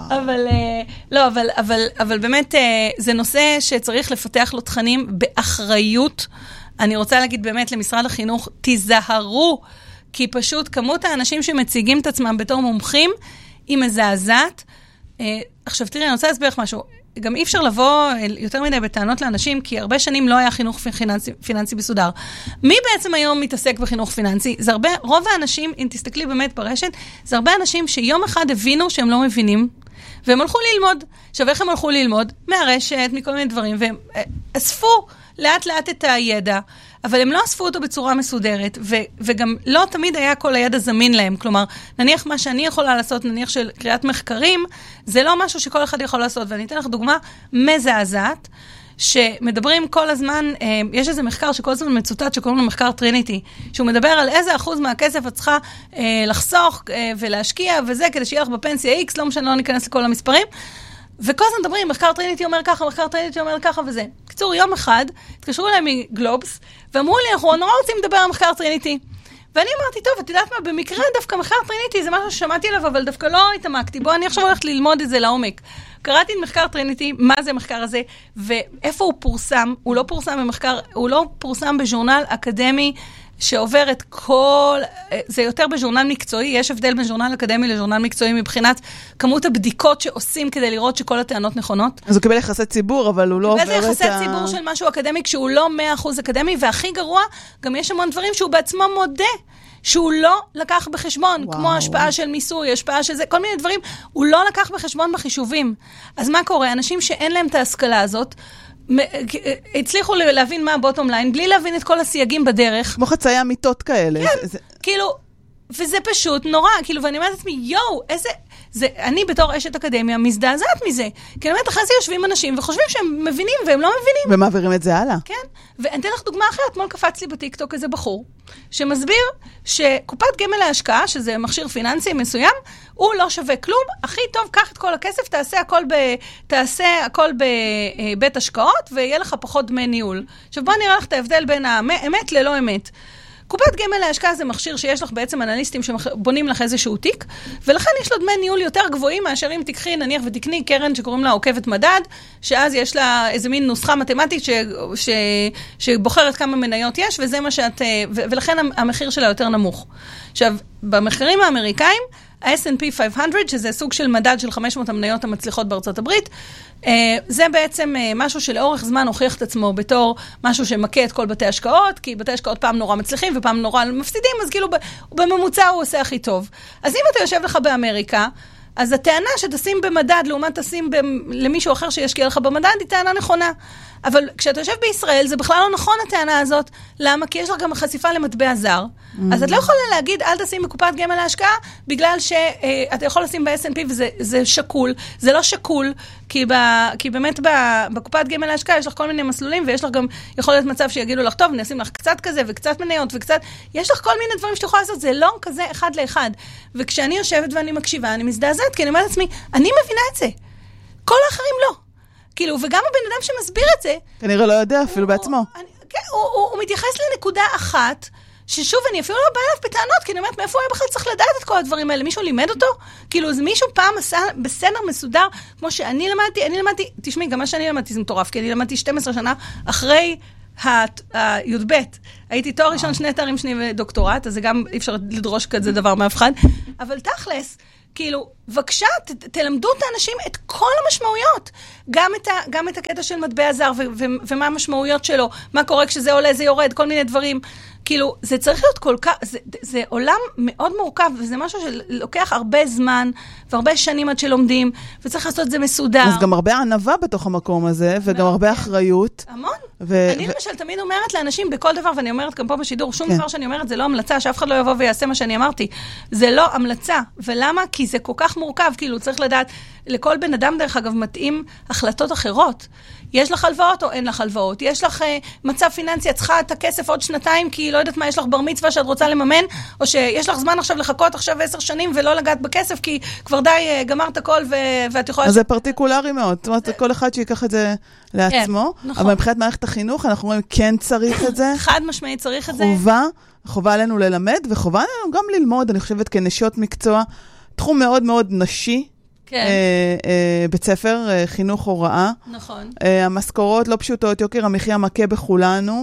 אבל באמת זה נושא שצריך לפתח לו תכנים באחריות. אני רוצה להגיד באמת למשרד החינוך, תיזהרו, כי פשוט כמות האנשים שמציגים את עצמם בתור מומחים, היא מזעזעת. עכשיו תראי, אני רוצה להסביר לך משהו. גם אי אפשר לבוא יותר מדי בטענות לאנשים, כי הרבה שנים לא היה חינוך פיננסי בסודר. מי בעצם היום מתעסק בחינוך פיננסי? זה הרבה, רוב האנשים, אם תסתכלי באמת ברשת, זה הרבה אנשים שיום אחד הבינו שהם לא מבינים, והם הלכו ללמוד. עכשיו, איך הם הלכו ללמוד? מהרשת, מכל מיני דברים, והם אספו לאט לאט את הידע, אבל הם לא אספו אותו בצורה מסודרת, וגם לא תמיד היה כל הידע זמין להם. כלומר, נניח מה שאני יכולה לעשות, נניח של קריאת מחקרים, זה לא משהו שכל אחד יכול לעשות. ואני אתן לך דוגמה מזעזעת, שמדברים כל הזמן, יש איזה מחקר שכל הזמן מצוטט, שקוראים לו מחקר טריניטי, שהוא מדבר על איזה אחוז מהכסף את צריכה לחסוך ולהשקיע, וזה כדי שיהיה לך בפנסיה X, לא משנה, לא ניכנס לכל המספרים, וכל הזמן מדברים, מחקר טריניטי אומר ככה, מחקר טריניטי אומר ככה וזה. בקיצור, יום אחד, התקשרו אליי מגלובס, ואמרו לי, אנחנו נורא רוצים לדבר על מחקר טריניטי. ואני אמרתי, טוב, את יודעת מה, במקרה דווקא מחקר טריניטי, זה משהו ששמעתי עליו, אבל דווקא לא התעמקתי. בוא, אני עכשיו הולכת ללמוד את זה לעומק. קראתי את מחקר טריניטי, מה זה המחקר הזה, ואיפה הוא פורסם. הוא לא פורסם במחקר, הוא לא פורסם בז'ורנל אקדמי, שעובר את כל, זה יותר בז'ורנל מקצועי, יש הבדל בין ז'ורנל אקדמי לז'ורנל מקצועי מבחינת כמות הבדיקות שעושים כדי לראות שכל הטענות נכונות. אז הוא קיבל יחסי ציבור, אבל הוא לא עובר את זה יחסי ציבור של משהו אקדמי, כשהוא לא 100% אקדמי, והכי גרוע, גם יש המון דברים שהוא בעצמו מודה, שהוא לא לקח בחשבון, כמו השפעה של מיסוי, השפעה של זה, כל מיני דברים, הוא לא לקח בחשבון בחישובים. אז מה קורה? אנשים שאין להם את ההשכלה הזאת, הצליחו להבין מה הבוטום ליין, בלי להבין את כל הסייגים בדרך. כמו חצייה מיטות כאלה. כן, כאילו, וזה פשוט נורא, כאילו, ואני אומרת לעצמי, יואו, איזה, אני בתור אשת אקדמיה מזדעזעת מזה. כי באמת אחרי זה יושבים אנשים וחושבים שהם מבינים והם לא מבינים. ומעבירים את זה הלאה. כן, ואני אתן לך דוגמה אחרת, אתמול קפץ לי בטיקטוק איזה בחור, שמסביר שקופת גמל להשקעה, שזה מכשיר פיננסי מסוים, הוא לא שווה כלום, הכי טוב, קח את כל הכסף, תעשה הכל בבית השקעות, ויהיה לך פחות דמי ניהול. עכשיו בוא נראה לך את ההבדל בין האמת ללא אמת. קופת גמל להשקעה זה מכשיר שיש לך בעצם אנליסטים שבונים לך איזשהו תיק, ולכן יש לו דמי ניהול יותר גבוהים מאשר אם תקחי נניח ותקני קרן שקוראים לה עוקבת מדד, שאז יש לה איזה מין נוסחה מתמטית שבוחרת כמה מניות יש, וזה מה ולכן המחיר שלה יותר נמוך. עכשיו, במחירים האמריקאים, ה-S&P 500, שזה סוג של מדד של 500 המניות המצליחות בארצות הברית, זה בעצם משהו שלאורך זמן הוכיח את עצמו בתור משהו שמכה את כל בתי השקעות, כי בתי השקעות פעם נורא מצליחים ופעם נורא מפסידים, אז כאילו בממוצע הוא עושה הכי טוב. אז אם אתה יושב לך באמריקה, אז הטענה שתשים במדד לעומת תשים למישהו אחר שישקיע לך במדד, היא טענה נכונה. אבל כשאתה יושב בישראל, זה בכלל לא נכון הטענה הזאת. למה? כי יש לך גם חשיפה למטבע זר. אז את לא יכולה להגיד, אל תשים בקופת גמל להשקעה, בגלל שאתה יכול לשים ב-S&P וזה שקול. זה לא שקול, כי באמת בקופת גמל להשקעה יש לך כל מיני מסלולים, ויש לך גם, יכול להיות מצב שיגידו לך, טוב, נשים לך קצת כזה וקצת מניות וקצת, יש לך כל מיני דברים שאתה יכולה לעשות, זה לא כזה אחד לאחד. וכשאני יושבת ואני מקשיבה, אני מזדעזעת, כי אני אומרת לעצמי, אני מבינה את זה. כל האחרים לא. כאילו, וגם הבן אדם שמסביר את זה... כנראה לא יודע אפילו בעצמו. הוא מתייחס לנקודה אחת, ששוב, אני אפילו לא באה אליו בטענות, כי אני אומרת, מאיפה הוא היה בכלל צריך לדעת את כל הדברים האלה? מישהו לימד אותו? כאילו, אז מישהו פעם עשה בסדר מסודר, כמו שאני למדתי, תשמעי, גם מה שאני למדתי זה מטורף, כי אני למדתי 12 שנה אחרי הי"ב. הייתי תואר ראשון, 2 תארים שני ודוקטורט, אז זה גם אי אפשר לדרוש כזה דבר מאף אחד. אבל תכלס, כאילו, בבקשה, תלמדו את האנשים את כל המשמעויות. גם את הקטע של מטבע זר, ומה המשמעויות שלו, מה קורה כשזה עולה, זה יורד, כל מיני דברים. כאילו, זה צריך להיות כל כך, זה עולם מאוד מורכב, וזה משהו שלוקח הרבה זמן, והרבה שנים עד שלומדים, וצריך לעשות את זה מסודר. אז גם הרבה ענווה בתוך המקום הזה, וגם הרבה אחריות. המון. אני למשל תמיד אומרת לאנשים בכל דבר, ואני אומרת גם פה בשידור, שום דבר שאני אומרת זה לא המלצה, שאף אחד לא יבוא ויעשה מה שאני אמרתי. זה לא המלצה. ולמה? כי זה כל כך מורכב, כאילו צריך לדעת, לכל בן אדם דרך אגב מתאים החלטות אחרות. יש לך הלוואות או אין לך הלוואות? יש לך מצב פיננסי, את צריכה את הכסף עוד 2 כי לא יודעת מה, יש לך בר מצווה שאת רוצה לממן, או שיש לך זמן עכשיו לחכות עכשיו 10 שנים ולא לגעת בכסף, כי כבר די גמרת הכל ואת יכולה... אז זה פרטיקולרי מאוד. זאת אומרת, כל אחד שיקח את זה לעצמו. אבל מבחינת מערכת החינוך, אנחנו רואים כן צריך את זה. חד משמעית צריך את זה. חובה עלינו ללמד, וחובה עלינו גם ללמוד, אני חושבת, כנשות מקצוע, תחום מאוד מאוד נשי, בית ספר, חינוך הוראה. נכון. המשכורות לא פשוטות, יוקר המחיה מכה בכולנו.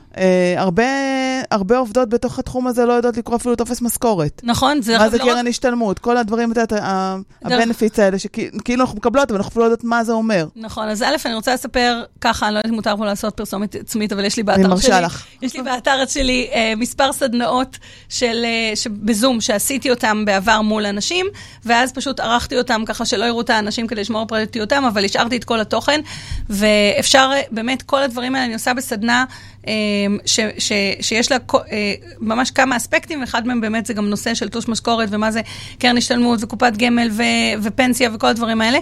הרבה עובדות בתוך התחום הזה לא יודעות לקרוא אפילו תופס משכורת. נכון. מה זה קרן השתלמות? כל הדברים, הבנפיץ האלה, שכאילו אנחנו מקבלות, אבל אנחנו אפילו לא יודעות מה זה אומר. נכון. אז א', אני רוצה לספר ככה, אני לא יודעת אם מותר פה לעשות פרסומת עצמית, אבל יש לי באתר שלי. אני מרשה לך. יש לי באתר שלי מספר סדנאות בזום, שעשיתי אותם בעבר מול אנשים, ואז פשוט ערכתי אותם ככה שלא יראו את האנשים כדי לשמור פרטיותם, אבל השארתי את כל התוכן, ואפשר באמת כל הדברים האלה אני עושה בסדנה, שיש לה ממש כמה אספקטים, ואחד מהם באמת זה גם נושא של תלוש משכורת, ומה זה קרן השתלמות וקופת גמל ופנסיה וכל הדברים האלה,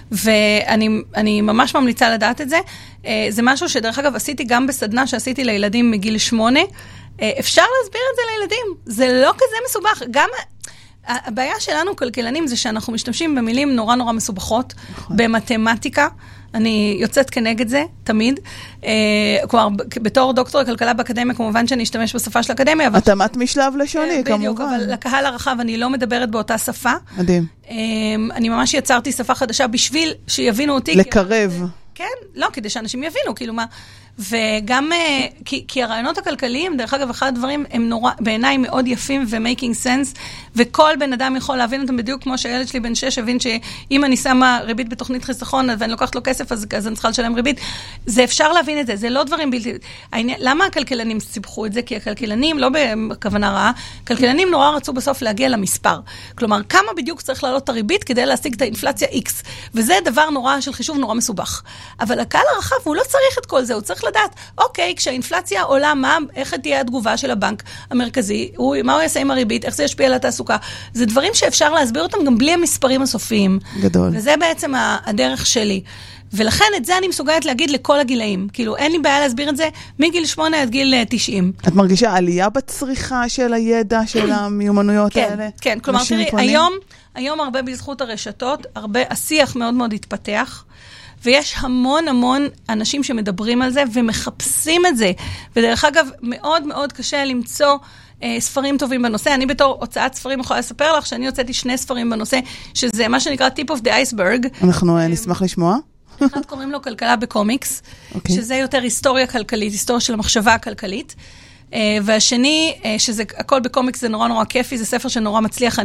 ואני ממש ממליצה לדעת את זה. זה משהו שדרך אגב עשיתי גם בסדנה שעשיתי לילדים מגיל 8, אפשר להסביר את זה לילדים, זה לא כזה מסובך, גם... הבעיה שלנו כלכלנים זה שאנחנו משתמשים במילים נורא נורא מסובכות, במתמטיקה, אני יוצאת כנגד זה, תמיד. כלומר, בתור דוקטור לכלכלה באקדמיה, כמובן שאני אשתמש בשפה של האקדמיה. התאמת משלב לשוני, כמובן. בדיוק, אבל לקהל הרחב אני לא מדברת באותה שפה. מדהים. אני ממש יצרתי שפה חדשה בשביל שיבינו אותי. לקרב. כן, לא, כדי שאנשים יבינו, כאילו מה... וגם, כי הרעיונות הכלכליים, דרך אגב, אחד הדברים הם נורא, בעיניי מאוד יפים ו-making sense, וכל בן אדם יכול להבין אותם בדיוק כמו שהילד שלי בן 6 הבין שאם אני שמה ריבית בתוכנית חיסכון, ואני לוקחת לו כסף, אז אני צריכה לשלם ריבית. זה אפשר להבין את זה, זה לא דברים בלתי... למה הכלכלנים סיבכו את זה? כי הכלכלנים, לא בכוונה רעה, כלכלנים נורא רצו בסוף להגיע למספר. כלומר, כמה בדיוק צריך לעלות את הריבית כדי להשיג את האינפלציה X. וזה דבר נורא של חישוב נורא מסובך. אבל הקהל הרחב, הוא לא צריך את כל זה, הוא צריך לדעת, אוקיי, כשהאינפלציה עולה, איך תהיה התגובה של הבנק המרכזי, מה הוא יעשה עם הריבית, איך זה ישפיע על התעסוקה. זה דברים שאפשר להסביר אותם גם בלי המספרים הסופיים. גדול. וזה בעצם הדרך שלי. ולכן את זה אני מסוגלת להגיד לכל הגילאים. כאילו, אין לי בעיה להסביר את זה מגיל 8 עד גיל 90. את מרגישה עלייה בצריכה של הידע, של המיומנויות האלה? כן, כלומר, תראי, היום הרבה בזכות הרשתות, השיח מאוד מאוד התפתח, ויש המון המון אנשים שמדברים על זה ומחפשים את זה. ודרך אגב, מאוד מאוד קשה למצוא ספרים טובים בנושא. אני בתור הוצאת ספרים יכולה לספר לך שאני הוצאתי 2 ספרים בנושא, שזה מה שנקרא Tip of the Iceberg. אנחנו נשמח לשמוע. אחד קוראים לו כלכלה בקומיקס, שזה יותר היסטוריה כלכלית, היסטוריה של המחשבה הכלכלית. והשני, שזה הכל בקומיקס, זה נורא נורא כיפי, זה ספר שנורא מצליח,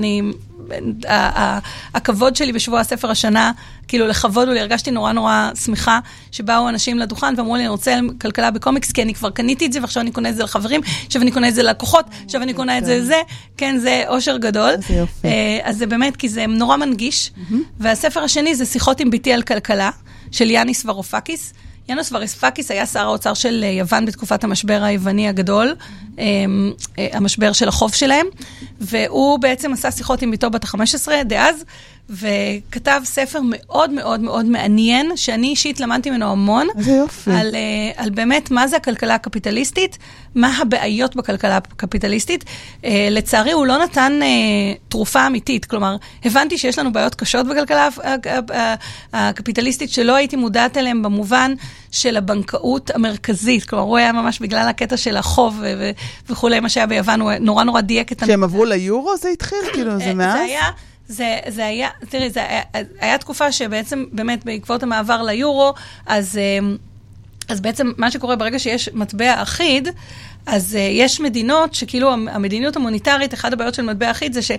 הכבוד שלי בשבוע הספר השנה, כאילו לכבוד הוא לי, הרגשתי נורא נורא שמחה, שבאו אנשים לדוכן ואמרו לי, אני רוצה כלכלה בקומיקס, כי אני כבר קניתי את זה, ועכשיו אני קונה את זה לחברים, עכשיו אני קונה את זה ללקוחות, עכשיו אני קונה את זה לזה, כן, זה אושר גדול. אז זה באמת, כי זה נורא מנגיש, והספר השני זה שיחות עם ביתי על כלכלה, של יאניס ורופקיס. יאנוס וריספקיס היה שר האוצר של יוון בתקופת המשבר היווני הגדול, המשבר של החוב שלהם, והוא בעצם עשה שיחות עם ביתו בת ה-15 דאז, וכתב ספר מאוד מאוד מאוד מעניין, שאני אישית למדתי ממנו המון, על באמת מה זה הכלכלה הקפיטליסטית, מה הבעיות בכלכלה הקפיטליסטית. לצערי הוא לא נתן תרופה אמיתית, כלומר, הבנתי שיש לנו בעיות קשות בכלכלה הקפיטליסטית, שלא הייתי מודעת אליהם במובן של הבנקאות המרכזית, כלומר, הוא היה ממש בגלל הקטע של החוב וכו', מה שהיה ביוון, הוא נורא נורא דייק את... כשהם עברו ליורו זה התחיל, כאילו, זה מאז? זה היה, תראי, זה היה תקופה שבעצם, באמת, בעקבות המעבר ליורו, אז בעצם מה שקורה ברגע שיש מטבע אחיד, אז יש מדינות שכאילו המדיניות המוניטרית, אחד הבעיות של מטבע אחיד זה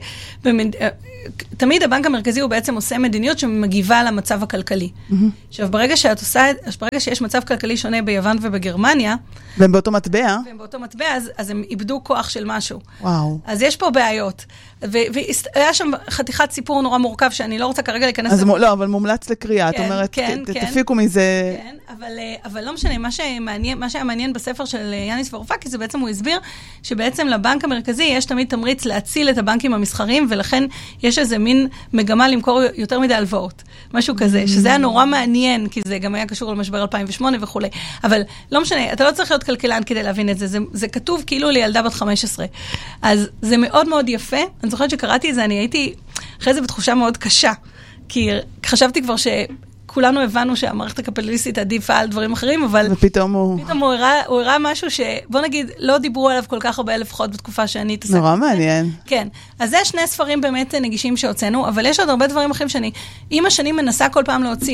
שתמיד הבנק המרכזי הוא בעצם עושה מדיניות שמגיבה למצב הכלכלי. עכשיו, ברגע שיש מצב כלכלי שונה ביוון ובגרמניה, והם באותו מטבע? והם באותו מטבע, אז הם איבדו כוח של משהו. וואו. אז יש פה בעיות. והיה שם חתיכת סיפור נורא מורכב, שאני לא רוצה כרגע להיכנס... אז לא, אבל מומלץ לקריאה. את אומרת, תפיקו מזה... כן, אבל לא משנה, מה שהיה מעניין בספר של יאניס וורפקיס, זה בעצם הוא הסביר שבעצם לבנק המרכזי יש תמיד תמריץ להציל את הבנקים המסחריים, ולכן יש איזה מין מגמה למכור יותר מדי הלוואות. משהו כזה, שזה היה נורא מעניין, כי זה גם היה קשור למשבר 2008 וכו'. אבל לא משנה, אתה לא צריך להיות כלכלן כדי להבין את זה. זה כתוב כאילו לילדה בת 15. אז זה מאוד מאוד יפה. אני זוכרת שקראתי את זה, אני הייתי אחרי זה בתחושה מאוד קשה, כי חשבתי כבר כולנו הבנו שהמערכת הקפיטליסטית עדיפה על דברים אחרים, אבל ופתאום הוא הראה משהו שבוא נגיד, לא דיברו עליו כל כך הרבה לפחות בתקופה שאני התעסקתי. נורא מעניין. כן. אז זה שני ספרים באמת נגישים שהוצאנו, אבל יש עוד הרבה דברים אחרים שאני, עם השנים מנסה כל פעם להוציא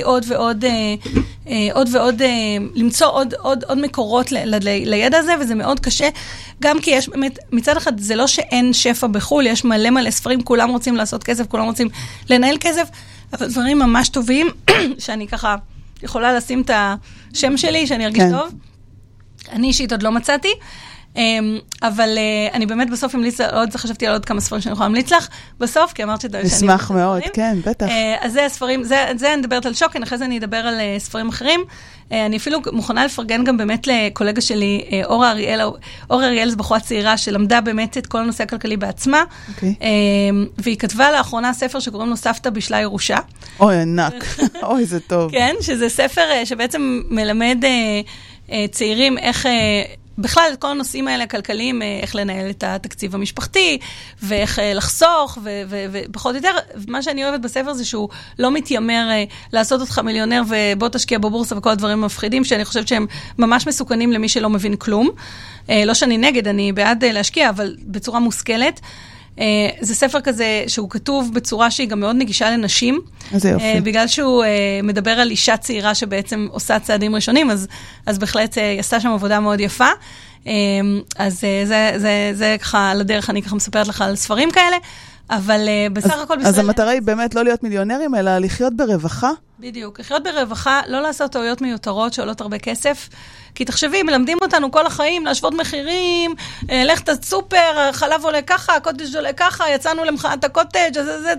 עוד ועוד, למצוא עוד מקורות לידע הזה, וזה מאוד קשה, גם כי יש באמת, מצד אחד זה לא שאין שפע בחול, יש מלא ספרים, כולם רוצים לעשות כסף, כולם רוצים לנהל כסף, אבל דברים ממש טובים, שאני ככה יכולה לשים את השם שלי, שאני ארגיש טוב. אני אישית עוד לא מצאתי, אבל אני באמת בסוף המליץ, חשבתי על עוד כמה ספרים שאני יכולה להמליץ לך, בסוף, כי אמרת שאני... נשמח מאוד, כן, בטח. אז זה הספרים, זה אני מדברת על שוקן, אחרי זה אני אדבר על ספרים אחרים. אני אפילו מוכנה לפרגן גם באמת לקולגה שלי, אורה אריאל, זו בחורה צעירה, שלמדה באמת את כל הנושא הכלכלי בעצמה, והיא כתבה לאחרונה ספר שקוראים לו סבתא בשלה ירושה. אוי, ענק. אוי, זה טוב. כן, שזה ספר שבעצם מלמד צעירים איך... בכלל, כל הנושאים האלה הכלכליים, איך לנהל את התקציב המשפחתי, ואיך לחסוך, ופחות או יותר, מה שאני אוהבת בספר זה שהוא לא מתיימר לעשות אותך מיליונר, ובוא תשקיע בבורסה וכל הדברים המפחידים, שאני חושבת שהם ממש מסוכנים למי שלא מבין כלום. לא שאני נגד, אני בעד להשקיע, אבל בצורה מושכלת. זה ספר כזה שהוא כתוב בצורה שהיא גם מאוד נגישה לנשים, בגלל שהוא מדבר על אישה צעירה שבעצם עושה צעדים ראשונים, אז בהחלט היא עשתה שם עבודה מאוד יפה. אז זה ככה, על הדרך אני ככה מספרת לך על ספרים כאלה, אבל בסך הכל... אז המטרה היא באמת לא להיות מיליונרים, אלא לחיות ברווחה? בדיוק, לחיות ברווחה, לא לעשות טעויות מיותרות שעולות הרבה כסף, כי תחשבי, מלמדים אותנו כל החיים, להשוות מחירים, ללכת לסופר, החלב עולה ככה, הקוטג' עולה ככה, יצאנו למחאת הקוטג',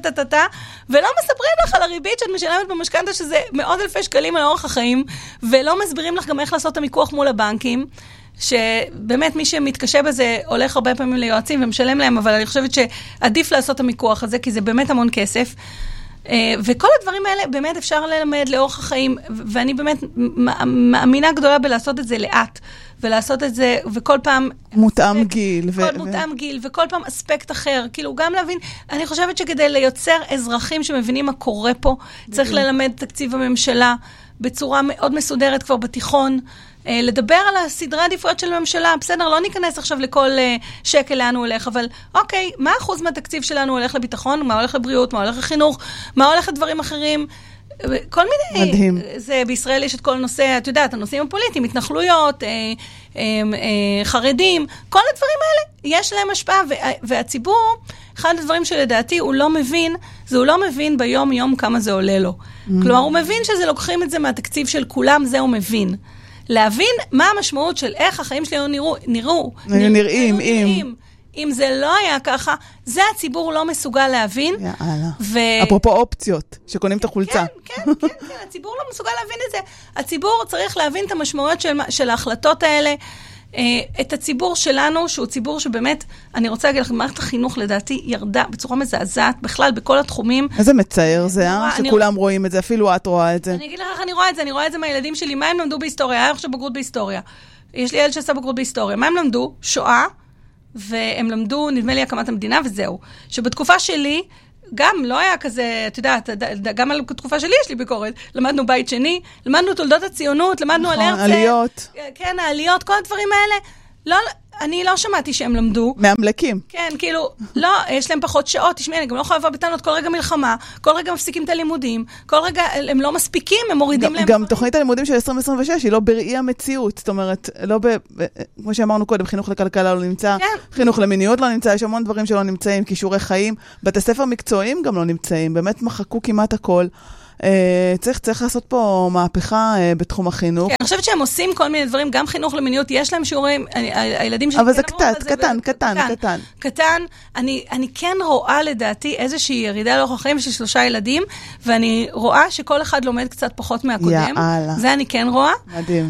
ולא מספרים לך על הריבית שאת משלמת במשכנתא, שזה מאות אלפי שקלים על אורך החיים, ולא מסבירים לך גם איך לעשות את המיקוח מול הבנקים, שבאמת מי שמתקשה בזה הולך הרבה פעמים ליועצים ומשלם להם, אבל אני חושבת שעדיף לעשות את המיקוח הזה, כי זה באמת המון כסף. וכל הדברים האלה באמת אפשר ללמד לאורך החיים, ואני באמת מאמינה גדולה בלעשות את זה לאט, ולעשות את זה, וכל פעם... מותאם גיל. מותאם גיל, וכל פעם אספקט אחר. כאילו, גם להבין, אני חושבת שכדי ליוצר אזרחים שמבינים מה קורה פה, צריך ללמד תקציב הממשלה בצורה מאוד מסודרת כבר בתיכון, לדבר על הסדרי העדיפויות של הממשלה, בסדר, לא ניכנס עכשיו לכל שקל לאן הוא הולך, אבל אוקיי, מה אחוז מהתקציב שלנו הולך לביטחון, מה הולך לבריאות, מה הולך לחינוך, מה הולך לדברים אחרים, כל מיני... מדהים. זה, בישראל יש את כל נושא, את יודעת, הנושאים הפוליטיים, התנחלויות, חרדים, כל הדברים האלה, יש להם השפעה, והציבור, אחד הדברים שלדעתי הוא לא מבין, זה הוא לא מבין ביום יום כמה זה עולה לו. כלומר, הוא מבין שזה לוקחים את זה מהתקציב של כולם, זה הוא מבין. להבין מה המשמעות של איך החיים שלי נראים, אם זה לא היה ככה, זה הציבור לא מסוגל להבין. יאללה. אפרופו אופציות, שקונים את החולצה. כן, הציבור לא מסוגל להבין את זה. הציבור צריך להבין את המשמעויות של ההחלטות האלה, את הציבור שלנו, שהוא ציבור שבאמת, אני רוצה להגיד לך, מערכת החינוך לדעתי ירדה בצורה מזעזעת, בכלל בכל התחומים. איזה מצער זה, שכולם רואים את זה, אפילו את רואה את זה. אני אגיד לך איך אני רואה את זה מהילדים שלי, מה הם למדו בהיסטוריה? היה עכשיו בגרות בהיסטוריה. יש לי ילד שעשה בגרות בהיסטוריה. מה הם למדו? שואה, והם למדו, נדמה לי, הקמת המדינה, וזהו. שבתקופה שלי, גם לא היה כזה, אתה יודע, גם על התקופה שלי יש לי ביקורת. למדנו בית שני, למדנו תולדות הציונות, למדנו על הרצל. עליות. כן, העליות, כל הדברים האלה. לא, אני לא שמעתי שהם למדו. מהמלכים. כן, כאילו, לא, יש להם פחות שעות, תשמעי, אני גם לא יכולה לבוא בטענות, כל רגע מלחמה, כל רגע מפסיקים את הלימודים, כל רגע הם לא מספיקים, הם מורידים להם. גם תוכנית הלימודים של 2026 היא לא בראי המציאות, זאת אומרת, לא כמו שאמרנו קודם, חינוך לכלכלה לא נמצא, חינוך למיניות לא נמצא, יש המון דברים שלא נמצאים, כישורי חיים, בתי ספר מקצועיים גם לא נמצאים, באמת מחקו כמעט הכל. צריך לעשות פה מהפכה בתחום החינוך. אני חושבת שהם עושים כל מיני דברים, גם חינוך למיניות, יש להם שיעורים, הילדים שלי... אבל זה קטן. אני כן רואה לדעתי איזושהי ירידה לאורך החיים של 3 ילדים, ואני רואה שכל אחד לומד קצת פחות מהקודם. זה אני כן רואה. מדהים.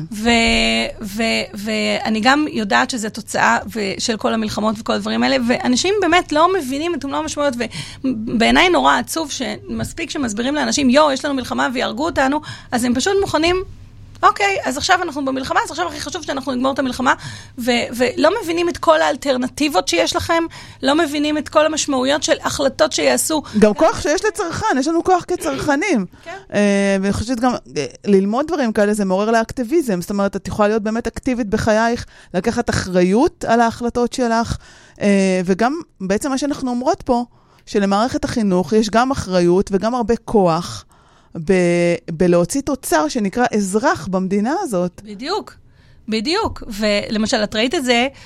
ואני גם יודעת שזה תוצאה של כל המלחמות וכל הדברים האלה, ואנשים באמת לא מבינים את תמלוא המשמעויות, ובעיניי נורא עצוב שמספיק שמסבירים לאנשים, יש לנו מלחמה וירגו אותנו, אז הם פשוט מוכנים, אוקיי, אז עכשיו אנחנו במלחמה, אז עכשיו הכי חשוב שאנחנו נגמור את המלחמה, ולא מבינים את כל האלטרנטיבות שיש לכם, לא מבינים את כל המשמעויות של החלטות שיעשו. גם כוח שיש לצרכן, יש לנו כוח כצרכנים. ואני חושבת גם, ללמוד דברים כאלה זה מעורר לאקטיביזם, זאת אומרת, את יכולה להיות באמת אקטיבית בחייך, לקחת אחריות על ההחלטות שלך, וגם בעצם מה שאנחנו אומרות פה, שלמערכת החינוך יש גם אחריות וגם הרבה כוח בלהוציא תוצר שנקרא אזרח במדינה הזאת. בדיוק. ולמשל, את ראית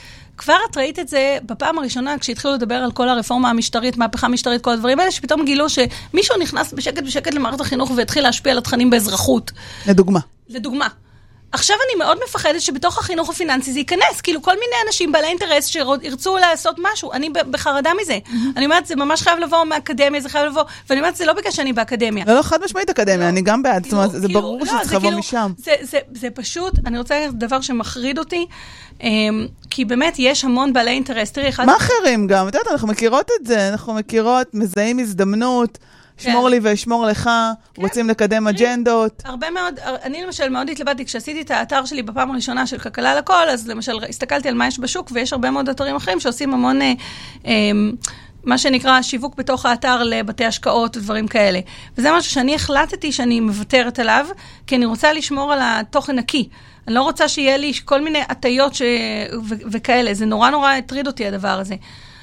את זה בפעם הראשונה, כשהתחילו לדבר על כל הרפורמה המשטרית, מהפכה המשטרית, כל הדברים האלה, שפתאום גילו שמישהו נכנס בשקט למערכת החינוך והתחיל להשפיע על התכנים באזרחות. לדוגמה. עכשיו אני מאוד מפחדת שבתוך החינוך הפיננסי זה ייכנס, כאילו כל מיני אנשים בעלי אינטרס שירצו לעשות משהו, אני בחרדה מזה. אני אומרת, זה ממש חייב לבוא מהאקדמיה, זה חייב לבוא, ואני אומרת, זה לא בגלל שאני באקדמיה. לא, חד משמעית אקדמיה, אני גם בעד, זאת אומרת, זה ברור שצריך לבוא משם. זה פשוט, אני רוצה להגיד דבר שמחריד אותי, כי באמת יש המון בעלי אינטרס. מה אחרים גם? את יודעת, אנחנו מכירות את זה, אנחנו מכירות, מזהים הזדמנות, שמור לי ואשמור לך, רוצים לקדם אג'נדות. הרבה מאוד, אני למשל מאוד התלבטתי, כשעשיתי את האתר שלי בפעם הראשונה של כלכלה לכל, אז למשל הסתכלתי על מה יש בשוק, ויש הרבה מאוד אתרים אחרים שעושים המון, מה שנקרא שיווק בתוך האתר לבתי השקעות ודברים כאלה. וזה משהו שאני החלטתי שאני מוותרת עליו, כי אני רוצה לשמור על התוכן נקי. אני לא רוצה שיהיה לי כל מיני הטיות וכאלה. זה נורא הטריד אותי הדבר הזה.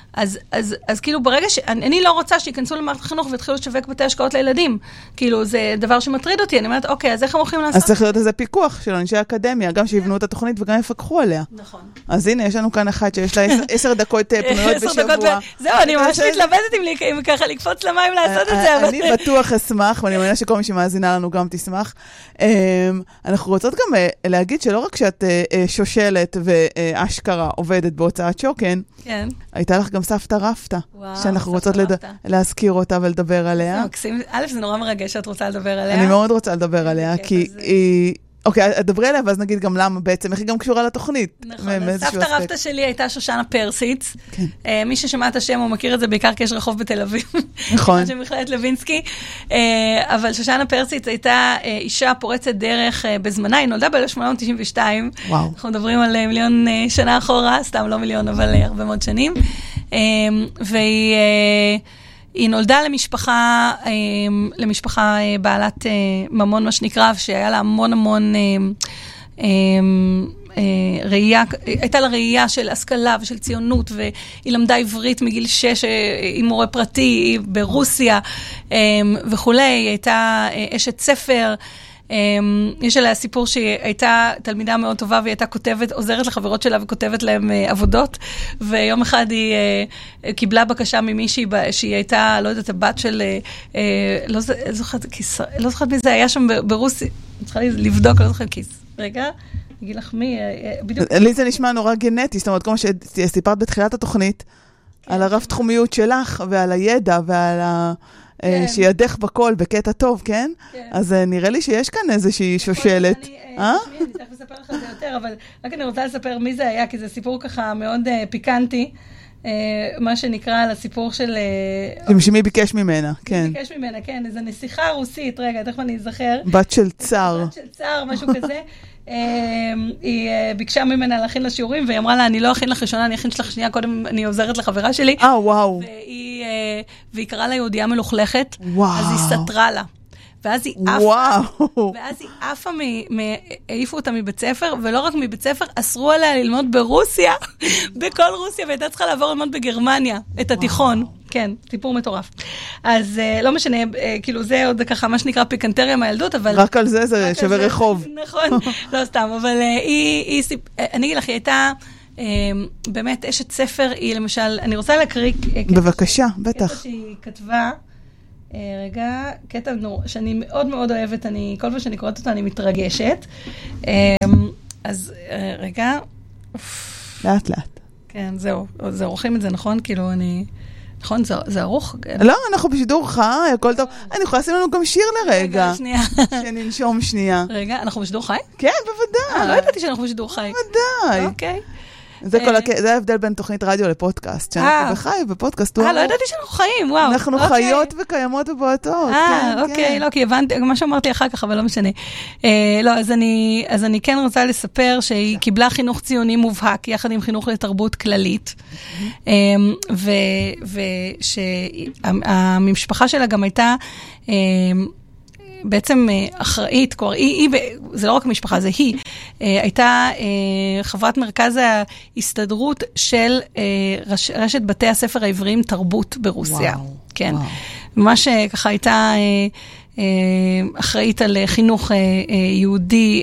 אז כאילו ברגע אני לא רוצה שיכנסו למערכת החינוך והתחילו לשווק בתי השקעות לילדים. כאילו זה דבר שמטריד אותי. אני אומרת, אוקיי, אז איך הם הולכים לעשות? אז צריך להיות איזה פיקוח של אנשי האקדמיה, גם שיבנו את התוכנית וגם יפקחו עליה. נכון. אז הנה, יש לנו כאן אחת שיש לה 10 דקות פנויות בשבוע. זהו, אני ממש מתלבטת אם ככה לקפוץ למים לעשות את זה. אני בטוח אשמח, ואני מאמינה שכל מי שמאזינה לנו גם תשמח. אנחנו רוצות גם להגיד שלא רק שאת שושלת ואשכרה עובדת בהוצאת שוקן, הייתה לך גם סבתא רפתא, שאנחנו רוצות להזכיר אותה ולדבר עליה. א', זה נורא מרגש שאת רוצה לדבר עליה. אני מאוד רוצה לדבר עליה, כי היא... אוקיי, דברי עליה, ואז נגיד גם למה בעצם, איך היא גם קשורה לתוכנית. נכון, סבתא רפתא שלי הייתה שושנה פרסיץ. מי ששמע את השם, הוא מכיר את זה בעיקר כי יש רחוב בתל אביב. נכון. שמכללת לוינסקי. אבל שושנה פרסיץ הייתה אישה פורצת דרך בזמנה, היא נולדה ב-1892. וואו. אנחנו מדברים על 1,000,000 שנה אחורה, סתם לא 1,000,000, אבל הרבה מאוד שנים. והיא נולדה למשפחה בעלת ממון, מה שנקרא, שהיה לה המון ראייה, הייתה לה ראייה של השכלה ושל ציונות, והיא למדה עברית מגיל 6 עם מורה פרטי ברוסיה וכולי, היא הייתה אשת ספר, יש עליה סיפור שהיא הייתה תלמידה מאוד טובה, והיא הייתה כותבת, עוזרת לחברות שלה וכותבת להם עבודות, ויום אחד היא קיבלה בקשה ממישהי שהיא הייתה, לא יודעת, הבת של, לא זוכרת מי זה היה שם ברוסיה, אני צריכה לבדוק, לא זוכרת כיס. רגע, אגיד לך מי, בדיוק. לי זה נשמע נורא גנטי, זאת אומרת, כמו שסיפרת בתחילת התוכנית, על הרב תחומיות שלך, ועל הידע, ועל שידך בכל, בקטע טוב, כן? אז נראה לי שיש כאן איזושהי שושלת. אני צריך לספר לך את זה יותר, אבל רק אני רוצה לספר מי זה היה, כי זה סיפור ככה מאוד פיקנטי, מה שנקרא על הסיפור של... שמי ביקש ממנה, כן. ביקש ממנה, כן, איזו נסיכה רוסית, רגע, תכף אני אזכר. בת של צר. בת של צר, משהו כזה. היא ביקשה ממנה להכין לה שיעורים, והיא אמרה לה, אני לא אכין לך ראשונה, אני אכין שלך שנייה, קודם אני עוזרת לחברה שלי. וואו. והיא קראה לה יהודיה מלוכלכת, וואו. אז היא סתרה לה. ואז היא עפה, העיפו אותה מבית ספר, ולא רק מבית ספר, אסרו עליה ללמוד ברוסיה, בכל רוסיה, והייתה צריכה לעבור ללמוד בגרמניה, את התיכון. כן, סיפור מטורף. אז לא משנה, כאילו זה עוד ככה, מה שנקרא פיקנטריה מהילדות, אבל... רק על זה שווה רחוב. נכון, לא סתם, אבל אני אגיד לך, היא הייתה באמת אשת ספר, היא למשל, אני רוצה להקריא... בבקשה, בטח. קטע שהיא כתבה, רגע, קטע שאני מאוד מאוד אוהבת, כל פעם שאני קוראת אותו אני מתרגשת. אז רגע. לאט לאט. כן, זהו, זה עורכים את זה, נכון? כאילו אני... נכון, זה ארוך? לא, אנחנו בשידור חי, הכל טוב. אני יכולה לשים לנו גם שיר לרגע. רגע, שנייה. שננשום שנייה. רגע, אנחנו בשידור חי? כן, בוודאי. לא ידעתי שאנחנו בשידור חי. בוודאי. אוקיי. זה ההבדל בין תוכנית רדיו לפודקאסט, שאנחנו בחי ובפודקאסט הוא... לא ידעתי שאנחנו חיים, וואו. אנחנו חיות וקיימות ובועטות. אוקיי, לא, כי הבנתי, מה שאמרתי אחר כך, אבל לא משנה. לא, אז אני כן רוצה לספר שהיא קיבלה חינוך ציוני מובהק, יחד עם חינוך לתרבות כללית, ושהמשפחה שלה גם הייתה... בעצם אחראית, זה לא רק משפחה, זה היא, הייתה חברת מרכז ההסתדרות של רשת בתי הספר העבריים תרבות ברוסיה. כן. ממש ככה הייתה אחראית על חינוך יהודי,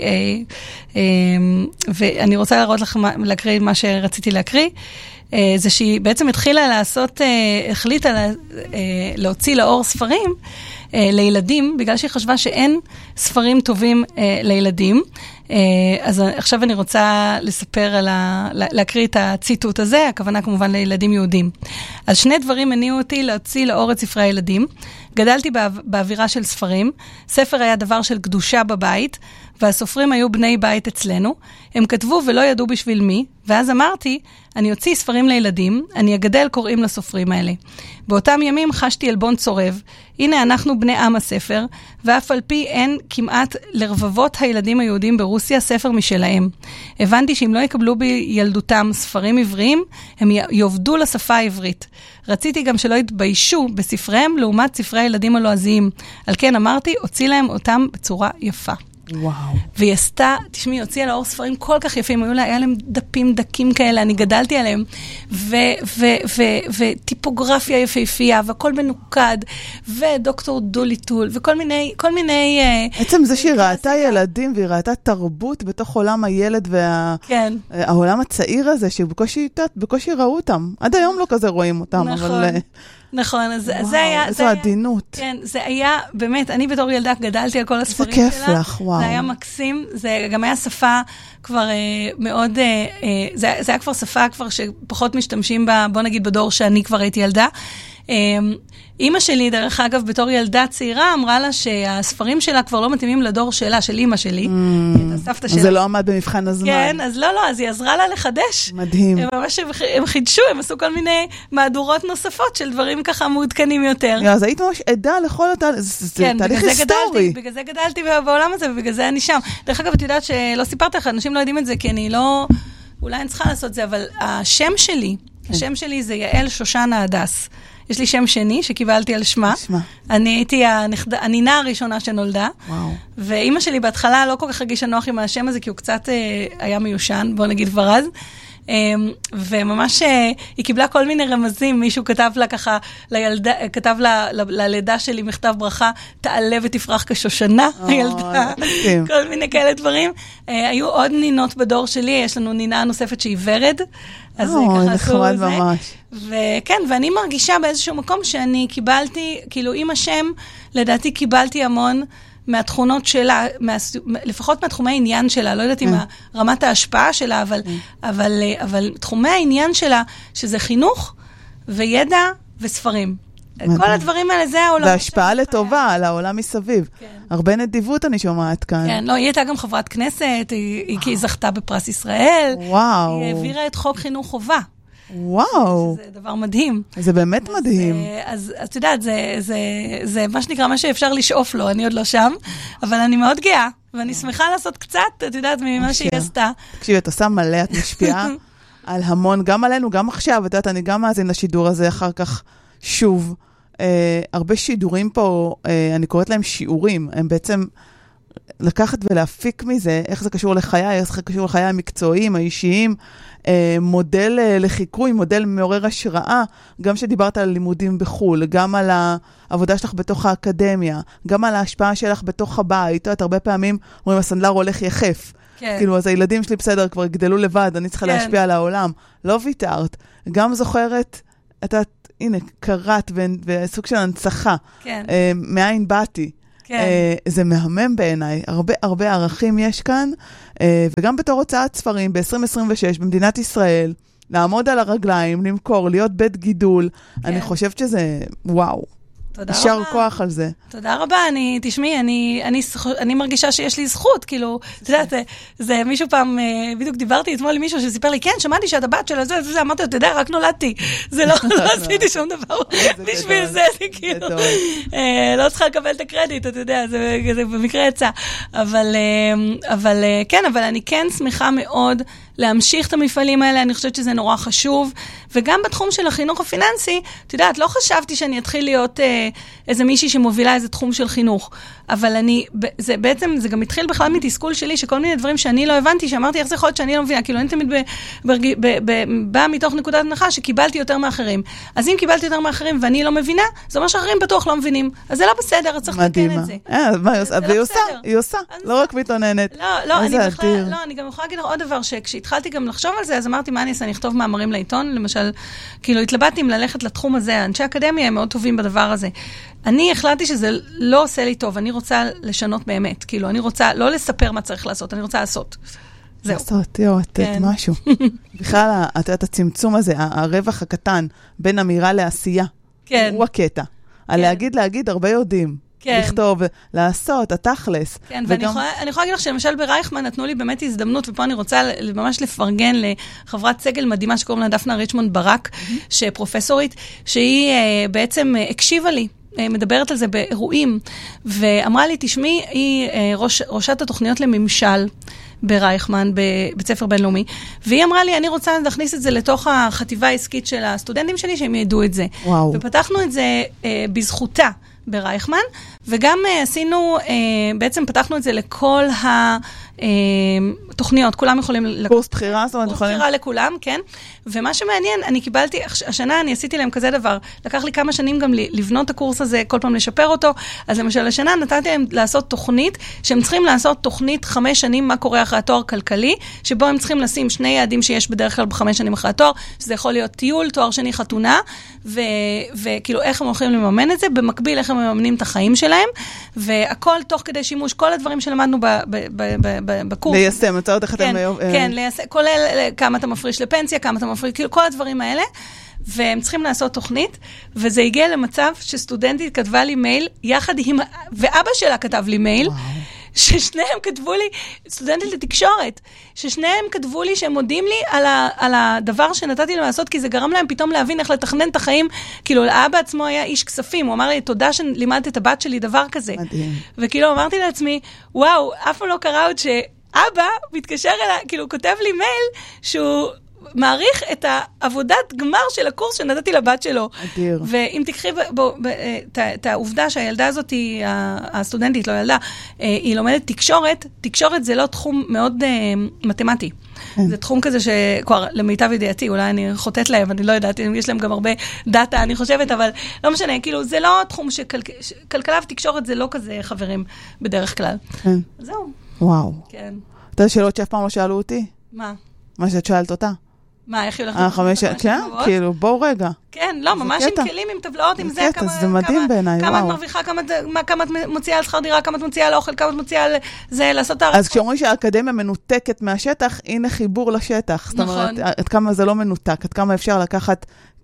ואני רוצה להקריא מה שרציתי להקריא, זה שהיא בעצם החליטה להוציא לאור ספרים, לילדים, בגלל שהיא חשבה שאין ספרים טובים לילדים. אז עכשיו אני רוצה להקריא את הציטוט הזה, הכוונה כמובן לילדים יהודים. אז שני דברים הניעו אותי להוציא לאור את ספרי הילדים. גדלתי באווירה של ספרים, ספר היה דבר של קדושה בבית, והסופרים היו בני בית אצלנו. הם כתבו ולא ידעו בשביל מי, ואז אמרתי, אני אוציא ספרים לילדים, אני אגדל קוראים לסופרים האלה. באותם ימים חשתי אלבון צורב, הנה אנחנו בני עם הספר, ואף על פי אין כמעט לרבבות הילדים היהודים ברוסיה ספר משלהם. הבנתי שאם לא יקבלו בילדותם ספרים עבריים, הם יעבדו לשפה העברית. רציתי גם שלא יתביישו בספריהם לעומת ספרי הילדים הלועזיים. על כן אמרתי, הוציא להם אותם בצורה יפה. וואו. והיא עשתה, תשמעי, הוציאה לאור ספרים כל כך יפים, היה להם דפים דקים כאלה, אני גדלתי עליהם, וטיפוגרפיה יפהפייה, והכל מנוקד, ודוקטור דוליטול, וכל מיני... עצם זה שהיא ראתה ילדים, והיא ראתה תרבות בתוך עולם הילד, והעולם הצעיר הזה, שבקושי ראו אותם. עד היום לא כזה רואים אותם, אבל... נכון, אז זה היה... איזו עדינות. כן, זה היה, באמת, אני בתור ילדה גדלתי על כל הספרים שלה. זה כיף לך, וואו. זה היה מקסים, זה גם היה שפה כבר מאוד, זה היה כבר שפה כבר שפחות משתמשים בה, בוא נגיד בדור שאני כבר הייתי ילדה. אמא שלי, דרך אגב, בתור ילדה צעירה, אמרה לה שהספרים שלה כבר לא מתאימים לדור שלה, של אמא שלי. הסבתא שלה. זה לא עמד במבחן הזמן. כן, אז לא, אז היא עזרה לה לחדש. מדהים. הם חידשו, הם עשו כל מיני מהדורות נוספות של דברים ככה מעודכנים יותר. אז היית ממש עדה לכל זה תהליך היסטורי. בגלל זה גדלתי בעולם הזה, ובגלל זה אני שם. דרך אגב, את יודעת שלא סיפרתי לך, אנשים לא יודעים את זה, כי אני לא... אולי אני צריכה לעשות זה, אבל השם שלי זה יעל שושנה הדס. יש לי שם שני שקיבלתי על שמה. אני הייתי הנינה הראשונה שנולדה. ואימא שלי בהתחלה לא כל כך הרגישה נוח עם השם הזה, כי הוא קצת היה מיושן, בוא נגיד כבר אז. וממש היא קיבלה כל מיני רמזים, מישהו כתב לה ככה, כתב ללידה שלי מכתב ברכה, תעלה ותפרח כשושנה, הילדה, כל מיני כאלה דברים. היו עוד נינות בדור שלי, יש לנו נינה נוספת שהיא ורד, אז ככה עשו את זה. וכן, ואני מרגישה באיזשהו מקום שאני קיבלתי, כאילו עם השם, לדעתי קיבלתי המון מהתכונות שלה, לפחות מהתחומי העניין שלה, לא יודעת אם רמת ההשפעה שלה, אבל תחומי העניין שלה, שזה חינוך וידע וספרים. כל הדברים האלה, זה העולם. והשפעה לטובה על העולם מסביב. הרבה נדיבות אני שומעת כאן. כן, לא, היא הייתה גם חברת כנסת, היא זכתה בפרס ישראל. וואו. היא העבירה את חוק חינוך חובה. וואו. זה דבר מדהים. זה באמת מדהים. אז את יודעת, זה מה שנקרא, מה שאפשר לשאוף לו, אני עוד לא שם, אבל אני מאוד גאה, ואני שמחה לעשות קצת, את יודעת, ממה שהיא עשתה. תקשיבי, את עושה מלא, את משפיעה על המון, גם עלינו, גם עכשיו, את יודעת, אני גם מאזין לשידור הזה אחר כך שוב. הרבה שידורים פה, אני קוראת להם שיעורים, הם בעצם לקחת ולהפיק מזה, איך זה קשור לחיי, איך זה קשור לחיי המקצועיים, האישיים, מודל לחיקוי, מודל מעורר השראה, גם שדיברת על לימודים בחול, גם על העבודה שלך בתוך האקדמיה, גם על ההשפעה שלך בתוך הבית, את הרבה פעמים אומרים, הסנדלר הולך יחף, כאילו, אז הילדים שלי בסדר, כבר גדלו לבד, אני צריכה להשפיע על העולם, לא ויתרת, גם זוכרת, הנה, קראת וסוג של הנצחה, מאין באתי. זה מהמם בעיניי, הרבה ערכים יש כאן, וגם בתור הוצאת ספרים ב-2026 במדינת ישראל, לעמוד על הרגליים, למכור, להיות בית גידול, אני חושבת שזה וואו. יישר כוח על זה. תודה רבה, תשמעי, אני מרגישה שיש לי זכות, כאילו, את יודעת, זה מישהו פעם, בדיוק דיברתי אתמול עם מישהו שסיפר לי, כן, שמעתי שאת הבת של זה, אמרתי, אתה יודע, רק נולדתי, זה לא עשיתי שום דבר, בשביל זה, כאילו, לא צריכה לקבל את הקרדיט, אתה יודע, זה במקרה יצא, אבל כן, אבל אני כן שמחה מאוד להמשיך את המפעלים האלה, אני חושבת שזה נורא חשוב, וגם בתחום של החינוך הפיננסי, את יודעת, לא חשבתי שאני אתחיל להיות איזה מישהי שמובילה איזה תחום של חינוך, אבל זה בעצם, זה גם התחיל בכלל מתסכול שלי, שכל מיני דברים שאני לא הבנתי, שאמרתי, איך זה יכול להיות שאני לא מבינה, כאילו אני תמיד באה מתוך נקודת הנחה שקיבלתי יותר מאחרים. אז אם קיבלתי יותר מאחרים ואני לא מבינה, זה אומר שאחרים בטוח לא מבינים. אז זה לא בסדר, אז צריך לתקן את זה. היא עושה, לא רק מתעוננת. לא, אני גם יכולה להגיד לך עוד דבר, שכשהתחלתי גם לחשוב על זה, אז אמרתי, מה אני אעשה? אני אכתוב מאמרים לעיתון, למשל, כאילו התלבטתי אם ללכת לתחום הזה, אנשי אקדמיה הם מאוד טובים בדבר הזה. אני החלטתי שזה לא עושה לי טוב, אני רוצה לשנות באמת, כאילו, אני רוצה לא לספר מה צריך לעשות, אני רוצה לעשות. זהו. לעשות, לתת משהו. בכלל, את יודעת, הצמצום הזה, הרווח הקטן בין אמירה לעשייה, הוא הקטע. על להגיד, הרבה יודעים. לכתוב, לעשות, התכלס. כן, ואני יכולה להגיד לך שלמשל ברייכמן נתנו לי באמת הזדמנות, ופה אני רוצה ממש לפרגן לחברת סגל מדהימה שקוראים לה דפנה ריצ'מונד ברק, שפרופסורית, שהיא בעצם הקשיבה לי, מדברת על זה באירועים, ואמרה לי, תשמעי, היא ראשת התוכניות לממשל ברייכמן, בבית ספר בינלאומי, והיא אמרה לי, אני רוצה להכניס את זה לתוך החטיבה העסקית של הסטודנטים שלי, שהם ידעו את זה. וואו. ופתחנו את זה בזכותה ברייכמן, וגם עשינו, בעצם פתחנו את זה לכל התוכניות, כולם יכולים... קורס בחירה, זאת אומרת, קורס בחירה לכולם, כן. ומה שמעניין, אני קיבלתי, השנה אני עשיתי להם כזה דבר, לקח לי כמה שנים גם לבנות את הקורס הזה, כל פעם לשפר אותו, אז למשל השנה נתתי להם לעשות תוכנית, שהם צריכים לעשות תוכנית 5 שנים, מה קורה אחרי התואר כלכלי, שבו הם צריכים לשים 2 יעדים שיש בדרך כלל ב5 שנים אחרי התואר, שזה יכול להיות טיול, תואר שני חתונה, וכאילו איך הם הולכים לממן את זה, במקביל איך הם מממנים את החיים שלהם, והכל תוך כדי שימוש, כל הדברים שלמדנו בקורס. ליישם, אתה עוד איך אתם... כן, ליישם, כולל כמה אתה מפריש לפנסיה, כמה אתה מפריש, כאילו כל הדברים האלה, והם צריכים לעשות תוכנית, וזה הגיע למצב שסטודנטית כתבה לי מייל, יחד עם, ואבא שלה כתב לי מייל, ששניהם כתבו לי, סטודנטית לתקשורת, ששניהם כתבו לי שהם מודים לי על הדבר שנתתי להם לעשות, כי זה גרם להם פתאום להבין איך לתכנן את החיים, כאילו האבא עצמו היה איש כספים, הוא אמר לי, תודה שלימדת את הבת שלי דבר כזה. מדהים. וכאילו אמרתי לעצמי, וואו, אף פעם לא קרה עוד שאבא מתקשר אליי, כאילו כותב לי מייל, שהוא... מעריך את העבודת גמר של הקורס שנתתי לבת שלו. אדיר. ואם תקחי את העובדה שהילדה הזאת, הסטודנטית, לא ילדה, היא לומדת תקשורת, תקשורת זה לא תחום מאוד מתמטי. זה תחום כזה שכבר למיטב ידיעתי, אולי אני חוטאת להם, אני לא יודעת, יש להם גם הרבה דאטה, אני חושבת, אבל לא משנה, כאילו זה לא תחום שכלכלה ותקשורת זה לא כזה חברים בדרך כלל. כן. זהו. וואו. כן. אתה יודע שאלות שאף פעם לא שאלו אותי? מה? מה שאת שאלת אותה. מה, איך היא הולכת? 5, כן, כאילו, בואו רגע. כן, לא, ממש עם כלים, עם טבלאות, עם זה, זה מדהים בעיניי, כמה את מרוויחה, כמה את מוציאה על שכר דירה, כמה את מוציאה על אוכל, כמה את מוציאה על זה, לעשות הערכות. אז כשאומרים שהאקדמיה מנותקת מהשטח, הנה חיבור לשטח. זאת אומרת, עד כמה זה לא מנותק, עד כמה אפשר לקחת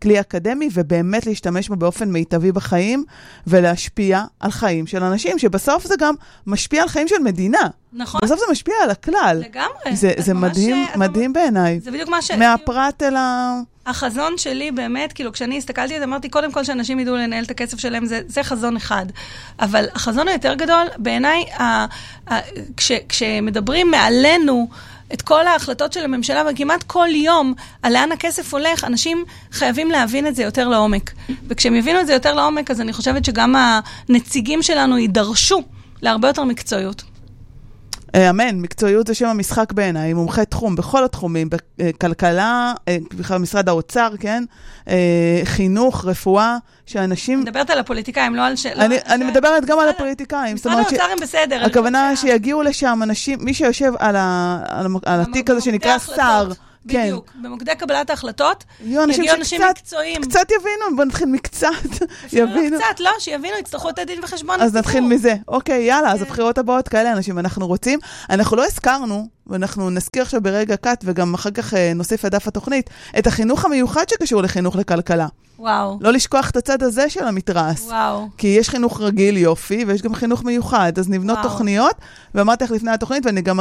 כלי אקדמי, ובאמת להשתמש בו באופן מיטבי בחיים, ולהשפיע על חיים של אנשים, שבסוף זה גם משפיע על חיים של מדינה. נכון. בסוף זה משפיע על הכלל. לגמרי. זה מדהים, מדהים בעיניי. זה בדיוק מה ש... מהפרט אל ה... החזון שלי באמת, כאילו, כשאני הסתכלתי, אמרתי, קודם כל שאנשים ידעו לנהל את הכסף שלהם, זה חזון אחד. אבל החזון היותר גדול, בעיניי, כשמדברים מעלינו את כל ההחלטות של הממשלה, וכמעט כל יום, על לאן הכסף הולך, אנשים חייבים להבין את זה יותר לעומק. וכשהם יבינו את זה יותר לעומק, אז אני חושבת שגם הנציגים שלנו יידרשו להרבה יותר מקצועיות. אמן, מקצועיות זה שם המשחק בעיניי, מומחי תחום, בכל התחומים, בכלכלה, בכלל משרד האוצר, כן? חינוך, רפואה, שאנשים... אני מדברת על הפוליטיקאים, לא על... אני מדברת גם על הפוליטיקאים. משרד האוצר הם בסדר. הכוונה שיגיעו לשם אנשים, מי שיושב על התיק הזה שנקרא שר, בדיוק, במוקדי קבלת ההחלטות, יגיעו אנשים מקצועיים. קצת יבינו, בוא נתחיל מקצת. יבינו. קצת, לא, שיבינו, יצטרכו את הדין וחשבון. אז נתחיל מזה. אוקיי, יאללה, אז הבחירות הבאות כאלה אנשים אנחנו רוצים. אנחנו לא הזכרנו, ואנחנו נזכיר עכשיו ברגע קט, וגם אחר כך נוסיף לדף התוכנית, את החינוך המיוחד שקשור לחינוך לכלכלה. וואו. לא לשכוח את הצד הזה של המתרס. וואו. כי יש חינוך רגיל יופי, ויש גם חינוך מיוחד. אז נבנות תוכניות, ואמרתי לך לפני התוכנית, ואני גם